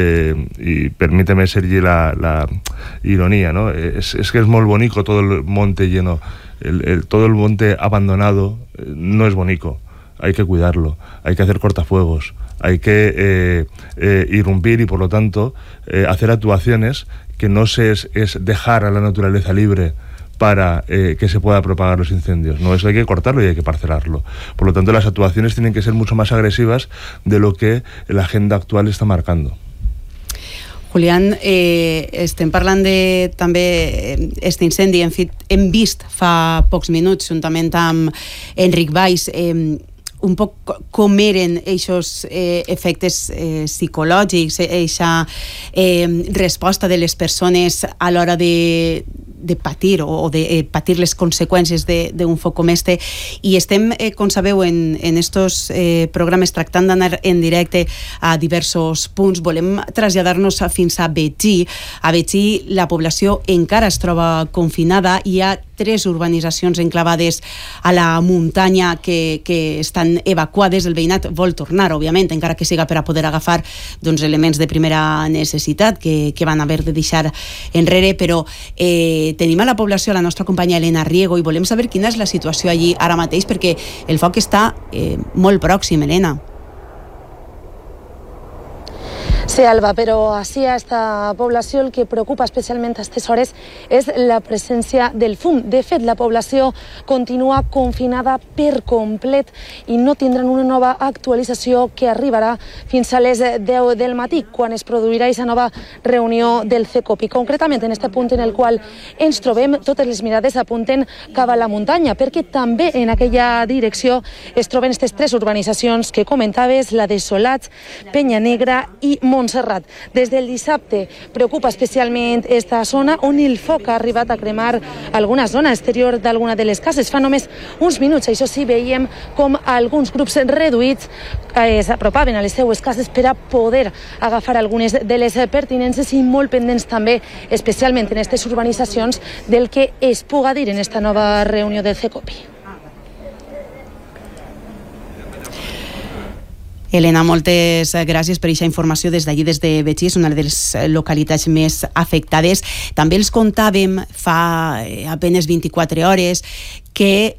y permíteme, Sergi, la ironía, ¿no? Es que es muy bonito todo el monte lleno, todo el monte abandonado, no es bonito. Hay que cuidarlo, hay que hacer cortafuegos, hay que irrumpir y, por lo tanto, hacer actuaciones que no es dejar a la naturaleza libre para que se pueda propagar los incendios. No, eso hay que cortarlo y hay que parcelarlo. Por lo tanto, las actuaciones tienen que ser mucho más agresivas de lo que la agenda actual está marcando.
Julián, estem parlant de també este incendi. En fi, hem vist fa pocs minuts, juntament amb Enric Valls, un poc com eren aquests efectes psicològics, aquesta resposta de les persones a l'hora de patir o de patir les conseqüències d'un foc com este, i estem, com sabeu, en estos programes tractant d'anar en directe a diversos punts. Volem traslladar-nos fins a Betxí. A Betxí la població encara es troba confinada. Hi ha 3 urbanitzacions enclavades a la muntanya que estan evacuades. El veïnat vol tornar, òbviament, encara que siga per a poder agafar elements de primera necessitat que van haver de deixar enrere, però tenim a la població, a la nostra companya Elena Riego, i volem saber quina és la situació allí ara mateix, perquè el foc està molt pròxim, Elena.
Sí, Alba, però així a esta població el que preocupa especialment a aquestes hores és la presència del fum. De fet, la població continua confinada per complet i no tindran una nova actualització que arribarà fins a les 10 del matí, quan es produirà aquesta nova reunió del CECOPI. Concretament, en aquest punt en el qual ens trobem, totes les mirades apunten cap a la muntanya, perquè també en aquella direcció es troben aquestes 3 urbanitzacions que comentaves, la de Solats, Penya Negra i Montserrat. Des del dissabte preocupa especialment esta zona on el foc ha arribat a cremar alguna zona exterior d'alguna de les cases. Fa només uns minuts, això sí, veiem com alguns grups reduïts s'apropaven a les seues cases per a poder agafar algunes de les pertinences i molt pendents també, especialment en aquestes urbanitzacions, del que es puga dir en esta nova reunió del CECOPI.
Elena, moltes gràcies per aquesta informació des d'allí, des de Betxí, una de les localitats més afectades. També els contàvem fa apenas 24 hores que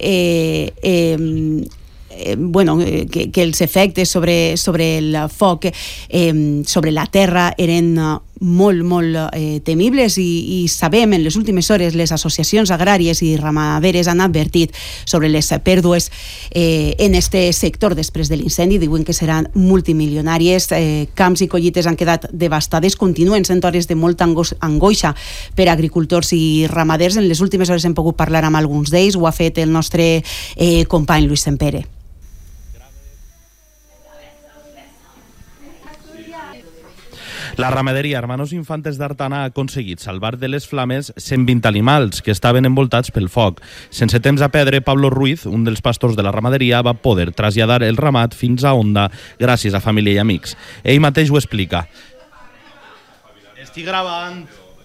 que els efectes sobre el foc, sobre la terra, eren molt temibles, i sabem, en les últimes hores les associacions agràries i ramaderes han advertit sobre les pèrdues en este sector després de l'incendi. Diuen que seran multimilionàries. Camps i collites han quedat devastades. Continuen sent hores de molta angoixa per a agricultors i ramaders. En les últimes hores hem pogut parlar amb alguns d'ells. Ho ha fet el nostre company Luis Sempere.
La ramaderia Hermanos Infantes d'Artana ha aconseguit salvar de les flames 120 animals que estaven envoltats pel foc. Sense temps a perdre, Pablo Ruiz, un dels pastors de la ramaderia, va poder traslladar el ramat fins a Onda gràcies a família i amics. Ell mateix ho explica. Estic gravant.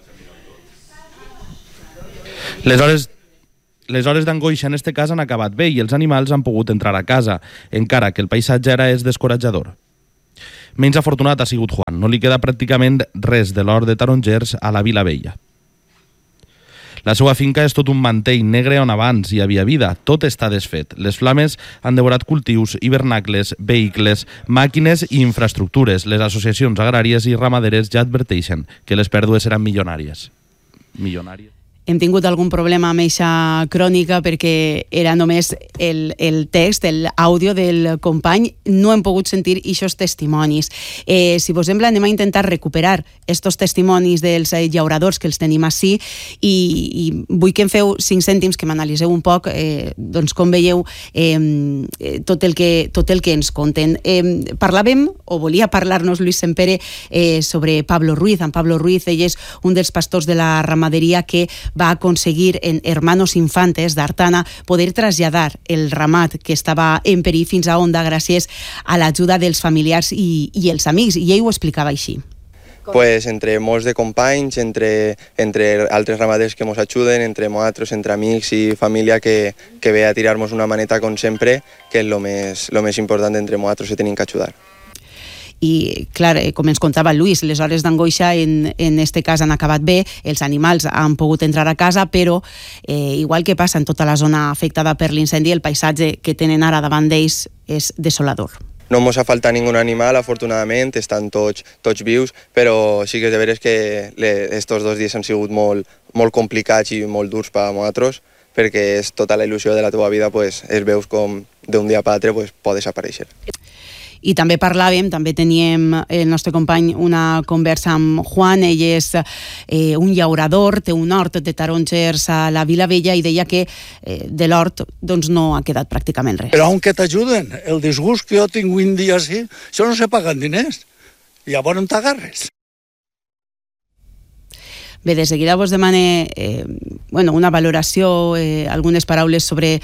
Les hores d'angoixa en este cas han acabat bé i els animals han pogut entrar a casa, encara que el paisatge ara és descoratjador. Menys afortunat ha sigut Juan. No li queda pràcticament res de l'hort de tarongers a la Vila Vella. La seva finca és tot un mantell negre on abans hi havia vida. Tot està desfet. Les flames han devorat cultius, hivernacles, vehicles, màquines i infraestructures. Les associacions agràries i ramaderes ja adverteixen que les pèrdues seran milionàries. Hem tingut algun problema amb eixa crònica perquè era només el text, l'àudio del company. No hem pogut sentir eixos testimonis. Si vos sembla, anem a intentar recuperar estos testimonis dels llauradors que els tenim ací i vull que em feu 5 cèntims, que m'analiseu un poc doncs com veieu tot el que ens conten. Parlàvem, o volia parlar-nos Luis Sempere, sobre Pablo Ruiz. En Pablo Ruiz, ell és un dels pastors de la ramaderia que va aconseguir en Hermanos Infantes d'Artana poder traslladar el ramat que estava en perill fins a Onda gràcies a l'ajuda dels familiars i els amics, i ell ho explicava així.
Pues entre molts de companys, entre altres ramaders que ens ajuden, entre nosaltres, entre amics i família que ve a tirar-nos una maneta com sempre, que és lo més important entre nosaltres que tenim que ajudar.
I, clar, com ens contava Luis, les hores d'angoixa en este cas han acabat bé, els animals han pogut entrar a casa, però igual que passa en tota la zona afectada per l'incendi, el paisatge que tenen ara davant d'ells és desolador.
No ens ha faltat ningun animal, afortunadament, estan tots vius, però sí que és de veres que estos 2 dies han sigut molt complicats i molt durs per a nosaltres, perquè és tota la il·lusió de la teva vida, es veus com d'un dia per l'altre pot desaparèixer.
I també teníem el nostre company una conversa amb Juan. Ell és un llaurador, té un hort de tarongers a la Vila Vella i deia que de l'hort doncs, no ha quedat pràcticament res.
Però aunque t'ajuden, el disgust que jo tinc un dia així, això no se paguen diners. I llavors on t'agarres?
Bé, de seguida vos demane una valoració, algunes paraules sobre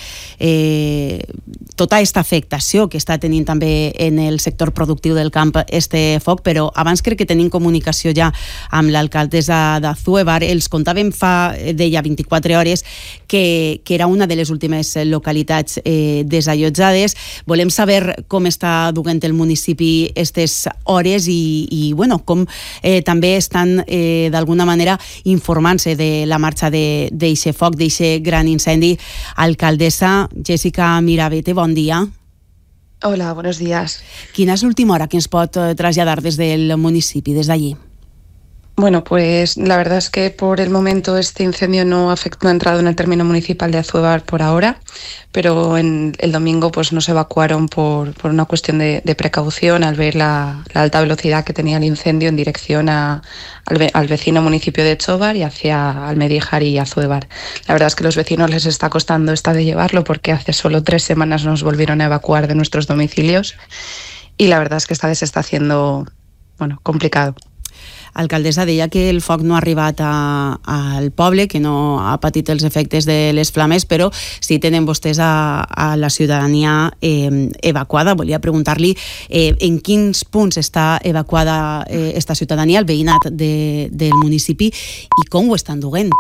tota aquesta afectació que està tenint també en el sector productiu del camp este foc, però abans crec que tenim comunicació ja amb l'alcaldessa d'Azúevar. Els contàvem deia 24 hores, que era una de les últimes localitats desallotjades. Volem saber com està duent el municipi aquestes hores i com també estan d'alguna manera informant-se de la marxa d'eixe foc, d'eixe gran incendi. Alcaldessa Jessica Mirabete, bon dia.
Hola, buenos días.
Quina és l'última hora que ens pot traslladar des del municipi, des d'allí?
Bueno, pues la verdad es que por el momento este incendio no ha entrado en el término municipal de Azúevar por ahora, pero el domingo pues nos evacuaron por una cuestión de precaución al ver la alta velocidad que tenía el incendio en dirección al vecino municipio de Chobar y hacia Almedíjar y Azúevar. La verdad es que a los vecinos les está costando esta de llevarlo porque hace solo 3 semanas nos volvieron a evacuar de nuestros domicilios y la verdad es que esta vez se está haciendo complicado.
Alcaldessa, deia que el foc no ha arribat al poble, que no ha patit els efectes de les flames, però sí tenen vostès a la ciutadania evacuada. Volia preguntar-li en quins punts està evacuada esta ciutadania, el veïnat del municipi, i com ho estan duent.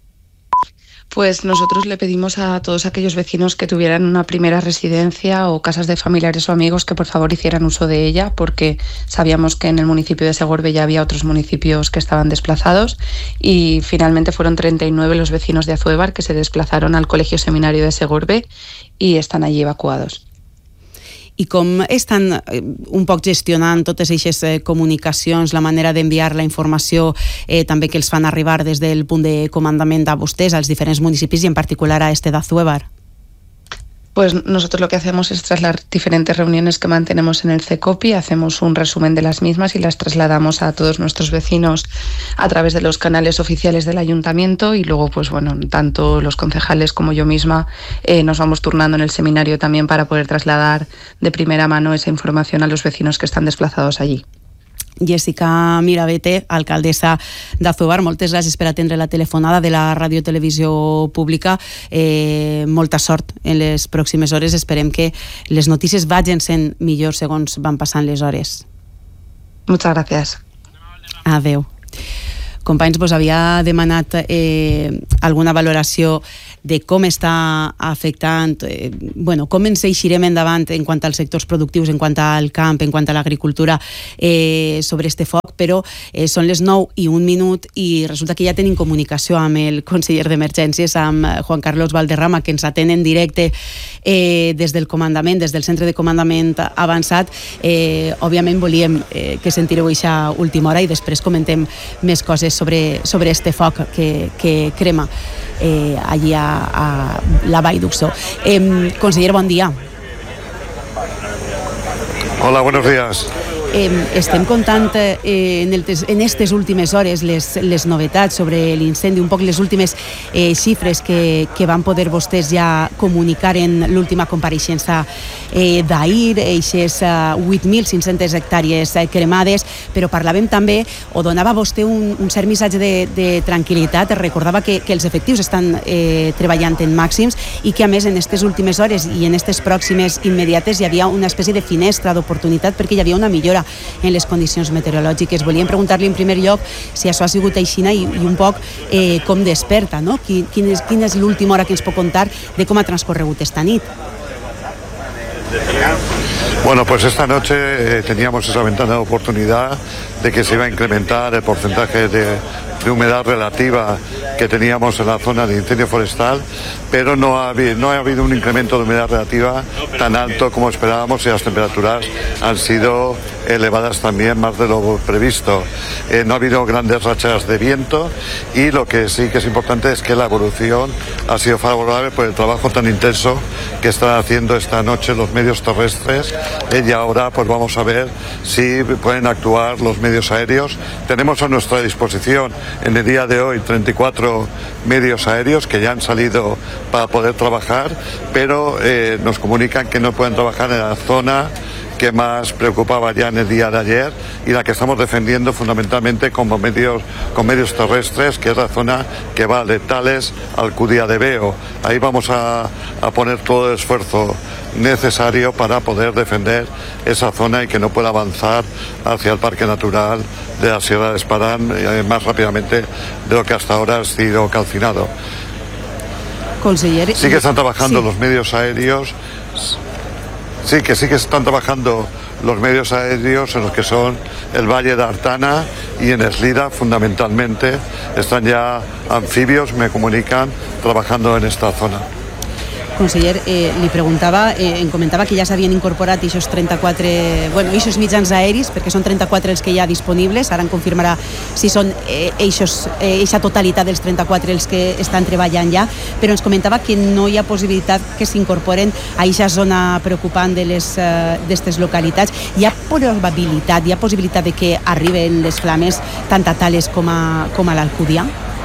Pues nosotros le pedimos a todos aquellos vecinos que tuvieran una primera residencia o casas de familiares o amigos que por favor hicieran uso de ella, porque sabíamos que en el municipio de Segorbe ya había otros municipios que estaban desplazados y finalmente fueron 39 los vecinos de Azúevar que se desplazaron al Colegio Seminario de Segorbe y están allí evacuados.
I com estan un poc gestionant totes aquestes comunicacions, la manera d'enviar la informació també que els fan arribar des del punt de comandament a vostès, als diferents municipis i en particular a este d'Azúevar?
Pues nosotros lo que hacemos es trasladar diferentes reuniones que mantenemos en el CECOPI, hacemos un resumen de las mismas y las trasladamos a todos nuestros vecinos a través de los canales oficiales del ayuntamiento y luego, pues bueno, tanto los concejales como yo misma nos vamos turnando en el seminario también para poder trasladar de primera mano esa información a los vecinos que están desplazados allí.
Jessica Mirabete, alcaldessa d'Azobar, moltes gràcies per atendre la telefonada de la Ràdio Televisió Pública. Molta sort en les pròximes hores. Esperem que les notícies vagin sent millors segons van passant les hores.
Muchas gracias.
Adeu. Companys, vos havia demanat alguna valoració de com està afectant, com ens eixirem endavant en quant als sectors productius, en quant al camp, en quant a l'agricultura sobre este foc, però són les 9:01 i resulta que ja tenim comunicació amb el conseller d'Emergències, amb Juan Carlos Valderrama, que ens atén en directe des del comandament, des del centre de comandament avançat. Òbviament volíem que sentireu aquesta última hora i després comentem més coses sobre este foc que crema allí a la Vall d'Uxó. Conseller, bon dia.
Hola, buenos días.
Estem contant en aquestes últimes hores les novetats sobre l'incendi, un poc les últimes xifres que van poder vostès ja comunicar en l'última compareixença d'ahir, aquestes 8.500 hectàrees cremades, però parlàvem també, o donava vostè un cert missatge de tranquil·litat, recordava que els efectius estan treballant en màxims i que a més en aquestes últimes hores i en aquestes pròximes immediates hi havia una espècie de finestra d'oportunitat perquè hi havia una millora en les condicions meteorològiques. Volíem preguntar-li en primer lloc si això ha sigut aixina i un poc com desperta, no? Quina és l'última hora que ens pot contar de com ha transcorregut esta nit?
Bueno, pues esta noche teníamos esa ventana de oportunidad de que se iba a incrementar el porcentaje de humedad relativa que teníamos en la zona de incendio forestal, pero no ha habido un incremento de humedad relativa tan alto como esperábamos y las temperaturas han sido elevadas también, más de lo previsto. No ha habido grandes rachas de viento y lo que sí que es importante es que la evolución ha sido favorable por el trabajo tan intenso que están haciendo esta noche los medios terrestres y ahora pues vamos a ver si pueden actuar los medios aéreos. Tenemos a nuestra disposición en el día de hoy 34 medios aéreos que ya han salido para poder trabajar, pero nos comunican que no pueden trabajar en la zona que más preocupaba ya en el día de ayer y la que estamos defendiendo fundamentalmente con medios terrestres, que es la zona que va de Tales al Alcudia de Veo. Ahí vamos a poner todo el esfuerzo necesario para poder defender esa zona y que no pueda avanzar hacia el Parque Natural de la Sierra de Espadán más rápidamente de lo que hasta ahora ha sido calcinado.
Conseller,
sí que están trabajando los medios aéreos. Sí que están trabajando los medios aéreos en los que son el Valle de Artana y en Eslida fundamentalmente. Están ya anfibios, me comunican, trabajando en esta zona.
Conseller, li preguntava, em comentava que ja s'havien incorporat aquests 34, aquests mitjans aeris, perquè són 34 els que hi ha disponibles, ara em confirmarà si són eixa totalitat dels 34 els que estan treballant ja, però ens comentava que no hi ha possibilitat que s'incorporen a eixa zona preocupant d'aquestes localitats. Hi ha possibilitat de que arriben les flames tant a Tales com a l'Alcudia?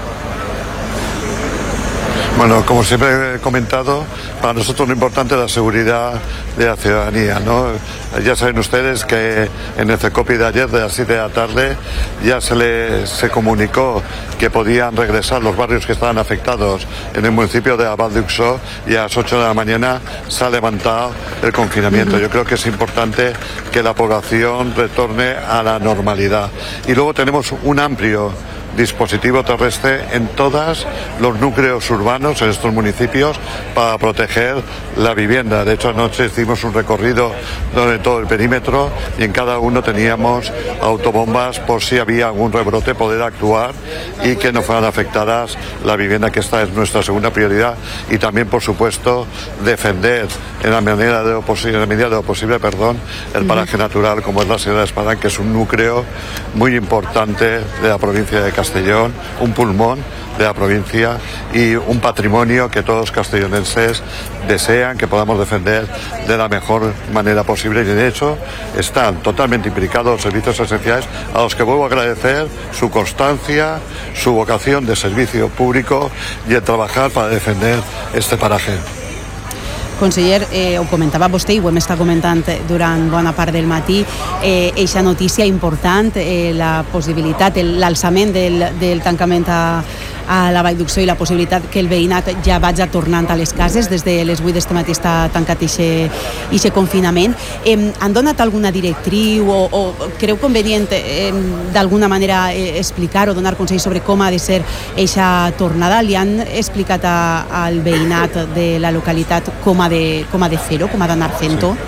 Bueno, como siempre he comentado, para nosotros lo importante es la seguridad de la ciudadanía, ¿no? Ya saben ustedes que en el CECOPI de ayer, de las 7 de la tarde, ya se comunicó que podían regresar los barrios que estaban afectados en el municipio de la Vall d'Uxó y a las 8 de la mañana se ha levantado el confinamiento. Yo creo que es importante que la población retorne a la normalidad. Y luego tenemos un amplio dispositivo terrestre en todos los núcleos urbanos en estos municipios para proteger la vivienda. De hecho, anoche hicimos un recorrido de todo el perímetro y en cada uno teníamos autobombas por si había algún rebrote, poder actuar y que no fueran afectadas la vivienda, que esta es nuestra segunda prioridad, y también, por supuesto, defender en la medida de lo posible, el paraje natural como es la Sierra de Espadán, que es un núcleo muy importante de la provincia de Castellón, un pulmón de la provincia y un patrimonio que todos los castellonenses desean que podamos defender de la mejor manera posible, y de hecho están totalmente implicados los servicios esenciales, a los que vuelvo a agradecer su constancia, su vocación de servicio público y el trabajar para defender este paraje.
Conseller, ho comentava vostè i ho hem estat comentant durant bona part del matí, eixa notícia important, la possibilitat, l'alçament del tancament a la Vall d'Uxó i la possibilitat que el veïnat ja vagi tornant a les cases. Des de les 8 d'este matí està tancat eixe confinament. Han donat alguna directriu o creu convenient d'alguna manera explicar o donar consells sobre com ha de ser eixa tornada? Li han explicat al veïnat de la localitat com ha de fer-ho, com ha d'anar fent-ho?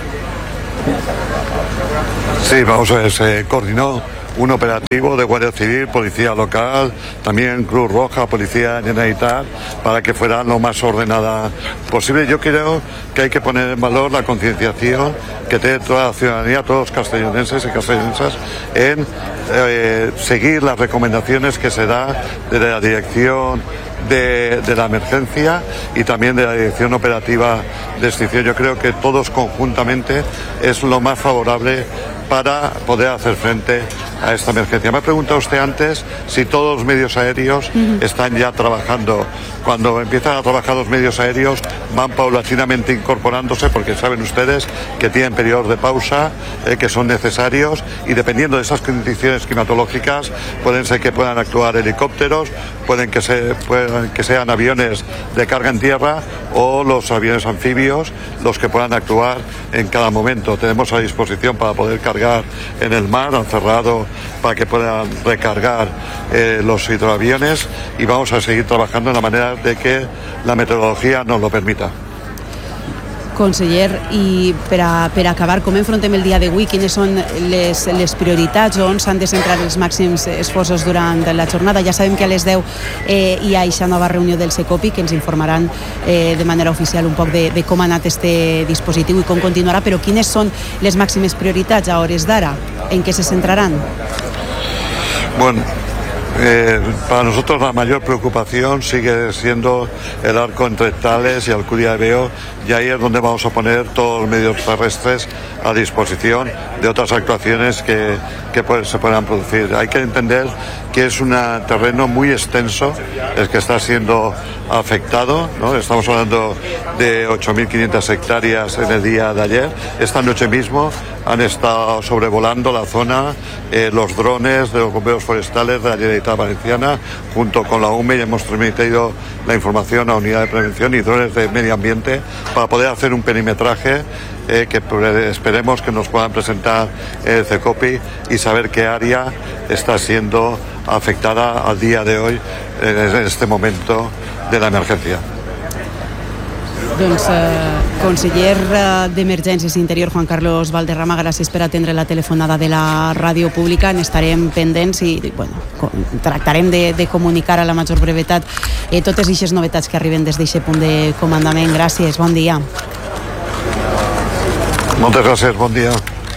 Sí, vamos a ver, se coordinó un operativo de Guardia Civil, Policía Local, también Cruz Roja, Policía Generalitat, para que fuera lo más ordenada posible. Yo creo que hay que poner en valor la concienciación que tiene toda la ciudadanía, todos los castellonenses y castellonensas, en seguir las recomendaciones que se da desde la dirección de la emergencia y también de la dirección operativa de extinción. Yo creo que todos conjuntamente es lo más favorable para poder hacer frente a esta emergencia. Me ha preguntado usted antes si todos los medios aéreos están ya trabajando. Cuando empiezan a trabajar los medios aéreos van paulatinamente incorporándose, porque saben ustedes que tienen periodos de pausa que son necesarios, y dependiendo de esas condiciones climatológicas pueden ser que puedan actuar helicópteros, pueden que sean aviones de carga en tierra o los aviones anfibios los que puedan actuar en cada momento. Tenemos a disposición para poder cargar en el mar, han cerrado para que puedan recargar los hidroaviones, y vamos a seguir trabajando en la manera de que la meteorología nos lo permita.
Conseller, i per acabar, com enfrontem el dia d'avui? Quines són les prioritats? On s'han de centrar els màxims esforços durant la jornada? Ja sabem que a les 10 hi ha aquesta nova reunió del Secopi, que ens informaran de manera oficial un poc de com ha anat este dispositiu i com continuarà, però quines són les màximes prioritats a hores d'ara? En què se centraran?
Bueno, para nosotros la mayor preocupación sigue siendo el arco entre Tales y Alcudia de Veo, y ahí es donde vamos a poner todos los medios terrestres a disposición de otras actuaciones que se puedan producir. Hay que entender que es un terreno muy extenso el que está siendo afectado, ¿no? Estamos hablando de 8.500 hectáreas en el día de ayer. Esta noche mismo han estado sobrevolando la zona los drones de los bomberos forestales de la Generalitat Valenciana junto con la UME, y hemos transmitido la información a Unidad de Prevención y drones de Medio Ambiente para poder hacer un perimetraje que esperemos que nos puedan presentar el Cecopi y saber qué área está siendo afectada al día de hoy en este momento de la emergencia.
Doncs, conseller d'Emergències i Interior, Juan Carlos Valderrama, gràcies per atendre la telefonada de la ràdio pública. N'estarem pendents i tractarem de comunicar a la major brevetat totes aquestes novetats que arriben des d'aquest punt de comandament. Gràcies, bon dia.
Moltes gràcies, bon dia.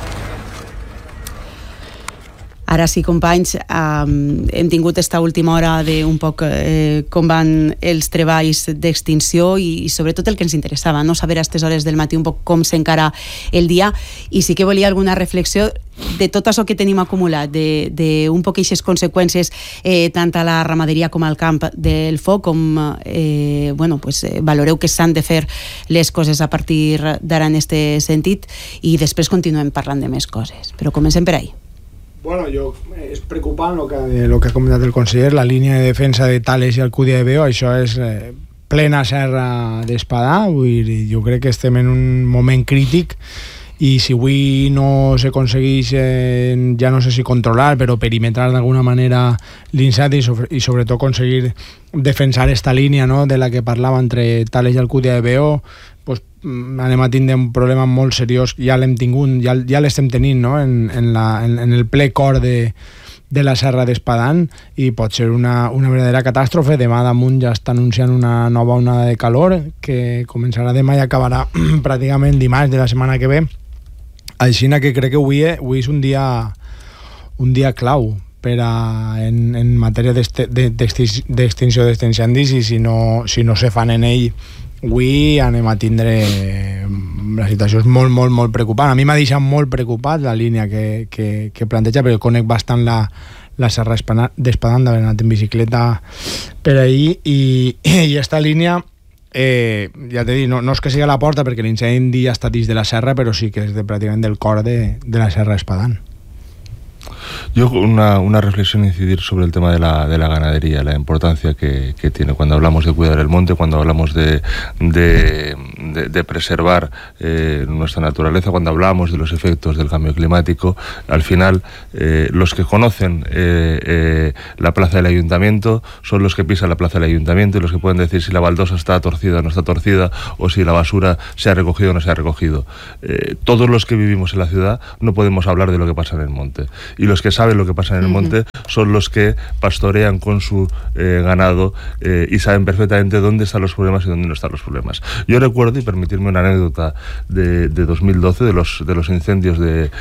Ara sí, companys, hem tingut esta última hora d'un poc com van els treballs d'extinció i sobretot el que ens interessava, no? Saber a aquestes hores del matí un poc com s'encara el dia, i sí que volia alguna reflexió de tot això que tenim acumulat, d'un poc aquestes conseqüències tant a la ramaderia com al camp del foc, com valoreu que s'han de fer les coses a partir d'ara en aquest sentit, i després continuem parlant de més coses, però comencem per ahí.
Bueno, és preocupant lo que ha comentat el conseller, la línia de defensa de Tales i Alcudia de Veo. Això és plena serra d'Espadà, jo crec que estem en un moment crític, i si avui no s'aconsegueix, ja no sé si controlar, però perimetrar d'alguna manera l'incendi i sobretot aconseguir defensar esta línia, no?, de la que parlava entre Tales i Alcudia de Veo, pues anem a tindre un problema molt seriós. Ja l'hem tingut, ja l'estem tenint, no?, en el ple cor de la serra d'Espadán, i pot ser una verdadera catàstrofe. Demà damunt ja està anunciant una nova onada de calor que començarà demà i acabarà pràcticament dimarts de la setmana que ve. Així que crec que avui és un dia clau en matèria d'extinció d'incendis, i si no se fan en ell avui anem a tindre... La situació és molt, molt, molt preocupant. A mi m'ha deixat molt preocupat la línia que planteja, perquè conec bastant la serra d'Espadán, d'haver anat en bicicleta per ahir, i aquesta línia ja t'he dit, no és que sigui a la porta perquè l'incendi ja està dins de la serra, però sí que és pràcticament del cor de la serra Espadán.
Yo una reflexión incidir sobre el tema de la ganadería, la importancia que tiene cuando hablamos de cuidar el monte, cuando hablamos de preservar nuestra naturaleza, cuando hablamos de los efectos del cambio climático. Al final, los que conocen la plaza del ayuntamiento son los que pisan la plaza del ayuntamiento y los que pueden decir si la baldosa está torcida o no está torcida, o si la basura se ha recogido o no se ha recogido. Todos los que vivimos en la ciudad no podemos hablar de lo que pasa en el monte. Y los que saben lo que pasa en el monte son los que pastorean con su ganado y saben perfectamente dónde están los problemas y dónde no están los problemas. Yo recuerdo, y permitirme una anécdota de 2012, de los incendios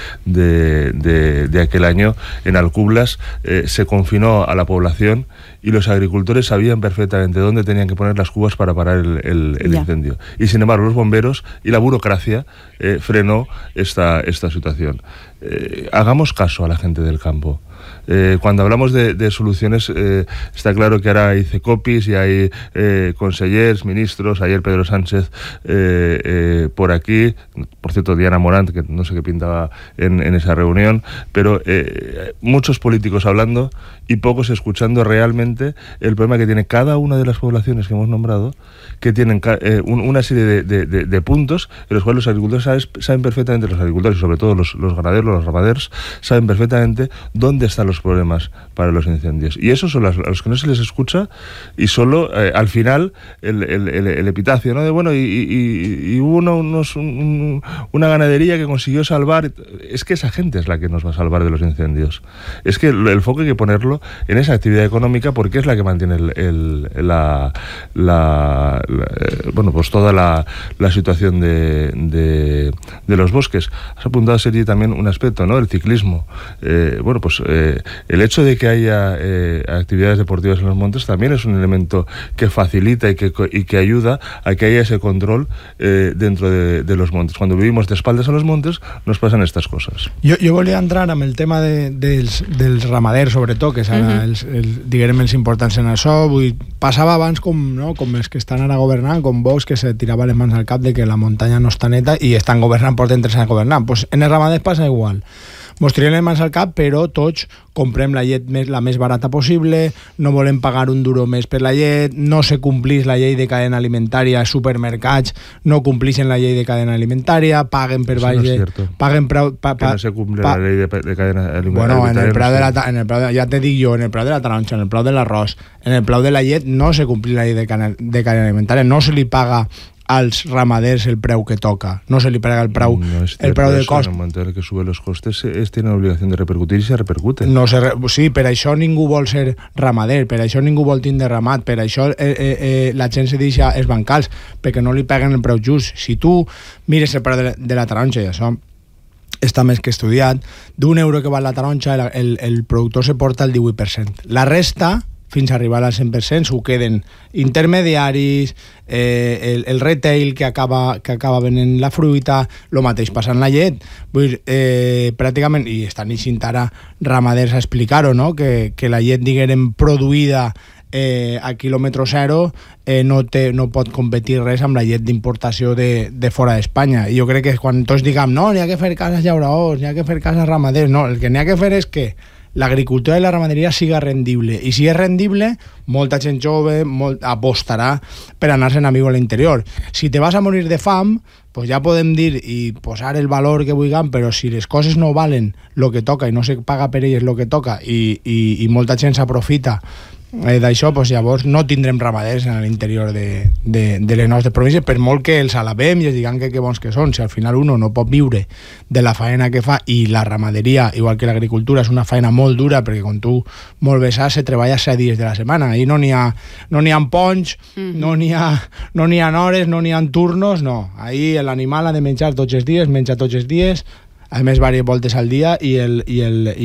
de aquel año en Alcublas, se confinó a la población y los agricultores sabían perfectamente dónde tenían que poner las cubas para parar el incendio. Y sin embargo los bomberos y la burocracia frenó esta situación. Hagamos caso a la gente del campo. Cuando hablamos de soluciones, está claro que ahora hay CECOPIs y hay consellers, ministros. Ayer Pedro Sánchez por aquí, por cierto Diana Morant, que no sé qué pintaba en esa reunión, pero muchos políticos hablando y pocos escuchando realmente el problema que tiene cada una de las poblaciones que hemos nombrado, que tienen una serie de puntos en los cuales los agricultores saben perfectamente, los agricultores y sobre todo los ganaderos, los ramaders, saben perfectamente dónde están los problemas para los incendios. Y esos son los que no se les escucha, y solo al final el epitafio, ¿no? De bueno, y hubo una ganadería que consiguió salvar. Es que esa gente es la que nos va a salvar de los incendios. Es que el foco hay que ponerlo en esa actividad económica, porque es la que mantiene bueno, pues toda la situación de los bosques. Has apuntado, Sergi, también un aspecto, ¿no? El ciclismo. Bueno, pues el hecho de que haya actividades deportivas en los montes también es un elemento que facilita y que ayuda a que haya ese control dentro de los montes. Cuando vivimos de espaldas a los montes nos pasan estas cosas.
Jo volia entrar amb el tema dels ramaders, sobretot, que és ara diguem els importants en això. Passava abans com els que estan ara governant, com Vox, que se tirava les mans al cap de que la muntanya no està neta i estan governant, porten 3 anys governant. Pues en els ramaders passa igual. Mos tirem les mans al cap, però tots comprem la llet la més barata possible, no volem pagar un duro més per la llet, no se complís la llei de cadena alimentària, supermercats no complixen la llei de cadena alimentària, paguen per baix de... Paguen preu...
Que no se cumple la llei de cadena alimentària.
Bueno, en el preu de ja te dic jo, en el preu de la taronja, en el preu de l'arròs, en el preu de la llet no se complís la llei de cadena alimentària, no se li paga als ramaders el preu que toca, no se li paga el preu, el preu de cost.
En el moment en que suben los costes, tienen obligación de repercutir y se repercute.
Sí, per això ningú vol ser ramader, per això ningú vol tindre ramat, per això la gent se deixa els bancals, perquè no li paguen el preu just. Si tu mires el preu de la taronja, i això està més que estudiat, d'€1 que val la taronja, el productor se porta el 18%. La resta, fins a arribar al 100%, s'ho queden intermediaris, el retail que acaba venent la fruita, el mateix passa en la llet. Vull dir, pràcticament, i estan eixint ara ramaders a explicar-ho, no? Que la llet, diguem, produïda a quilòmetre zero no pot competir res amb la llet d'importació de fora d'Espanya. I jo crec que quan tots diguem no, n'hi ha que fer cas als llauradors, n'hi ha que fer cas als ramaders, no, el que n'hi ha que fer és que l'agricultura i la ramaderia siga rendible, i si és rendible, molta gent jove apostarà per anar-se'n a viure a l'interior. Si te vas a morir de fam, pues ja podem dir i posar el valor que vulguem, però si les coses no valen el que toca i no se paga per elles el que toca i molta gent s'aprofita d'això, pues llavors no tindrem ramaders a l'interior de les nostres províncies, per molt que els alabem i els diguem que bons que són. Si al final uno no pot viure de la faena que fa, i la ramaderia, igual que l'agricultura, és una faena molt dura, perquè com tu molt bé saps, se treballa 7 dies de la setmana, i no n'hi ha ponys, no n'hi ha hores, no n'hi ha turnos, no. Ahí l'animal ha de menjar tots els dies, menja tots els dies, a més diverses voltes al dia, i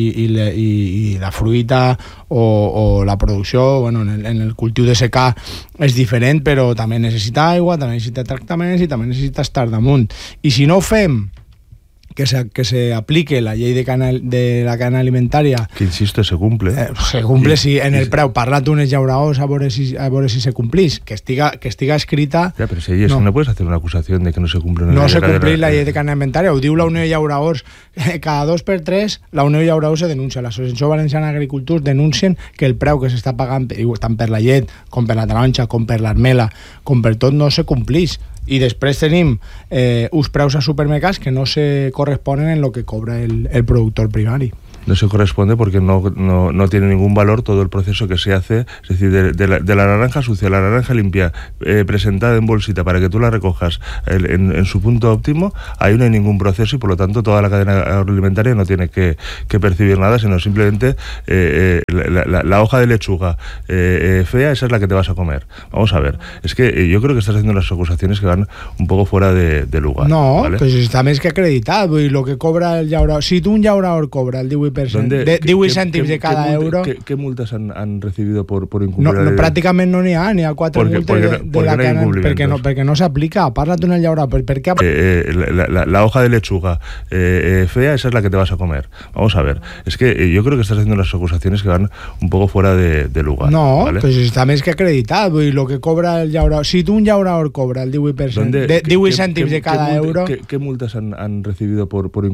la fruita o la producció, bueno, en el cultiu de secà és diferent, però també necessita aigua, també necessita tractaments i també necessita estar damunt. I si no ho fem que se aplique la llei de la cadena alimentària,
que insisto, se cumple.
Se cumple, sí, en el preu. Parla-te unes llauraors a veure si se complís. Que estiga escrita...
Ja, però si no puedes hacer una acusación de que no se cumple
no se cumplís la llei de cadena alimentària. Ho diu la Unió de Llauraors. Cada 2 per 3 la Unió de Llauraors se denuncia. L'Associació Valenciana d'Agricultors denuncien que el preu que s'està pagant tant per la llet, com per la taronja, com per l'armela, com per tot, no se complís. I després tenim uns preus a supermercats que no se corresponen en lo que cobra el productor primari.
No se corresponde porque no tiene ningún valor todo el proceso que se hace, es decir, de la naranja sucia a la naranja limpia, presentada en bolsita para que tú la recojas en su punto óptimo, ahí no hay ningún proceso y por lo tanto toda la cadena agroalimentaria no tiene que percibir nada, sino simplemente la hoja de lechuga fea, esa es la que te vas a comer. Vamos a ver, es que yo creo que estás haciendo unas acusaciones que van un poco fuera de lugar.
No,
¿vale?
Pues está més que acreditat, vull dir, lo que cobra el llauraor, si tu un llauraor cobra el 18%, 18 cèntims de cada euro...
¿Qué multas han recibido por incumplir?
Pràcticament no n'hi ha 4 multes de la cadena, perquè no s'aplica. Parla't d'un llauraor, per què...
La hoja de lechuga fea, esa es la que te vas a comer. Vamos a ver, es que yo creo que estás haciendo unas acusaciones que van un poco fuera de lugar.
No,
¿vale?
Pues està més que acreditat, vull dir, lo que cobra el llauraor, si tu un llauraor cobra el 18%, 18 cèntims de cada euro...
¿Qué multas han recibido por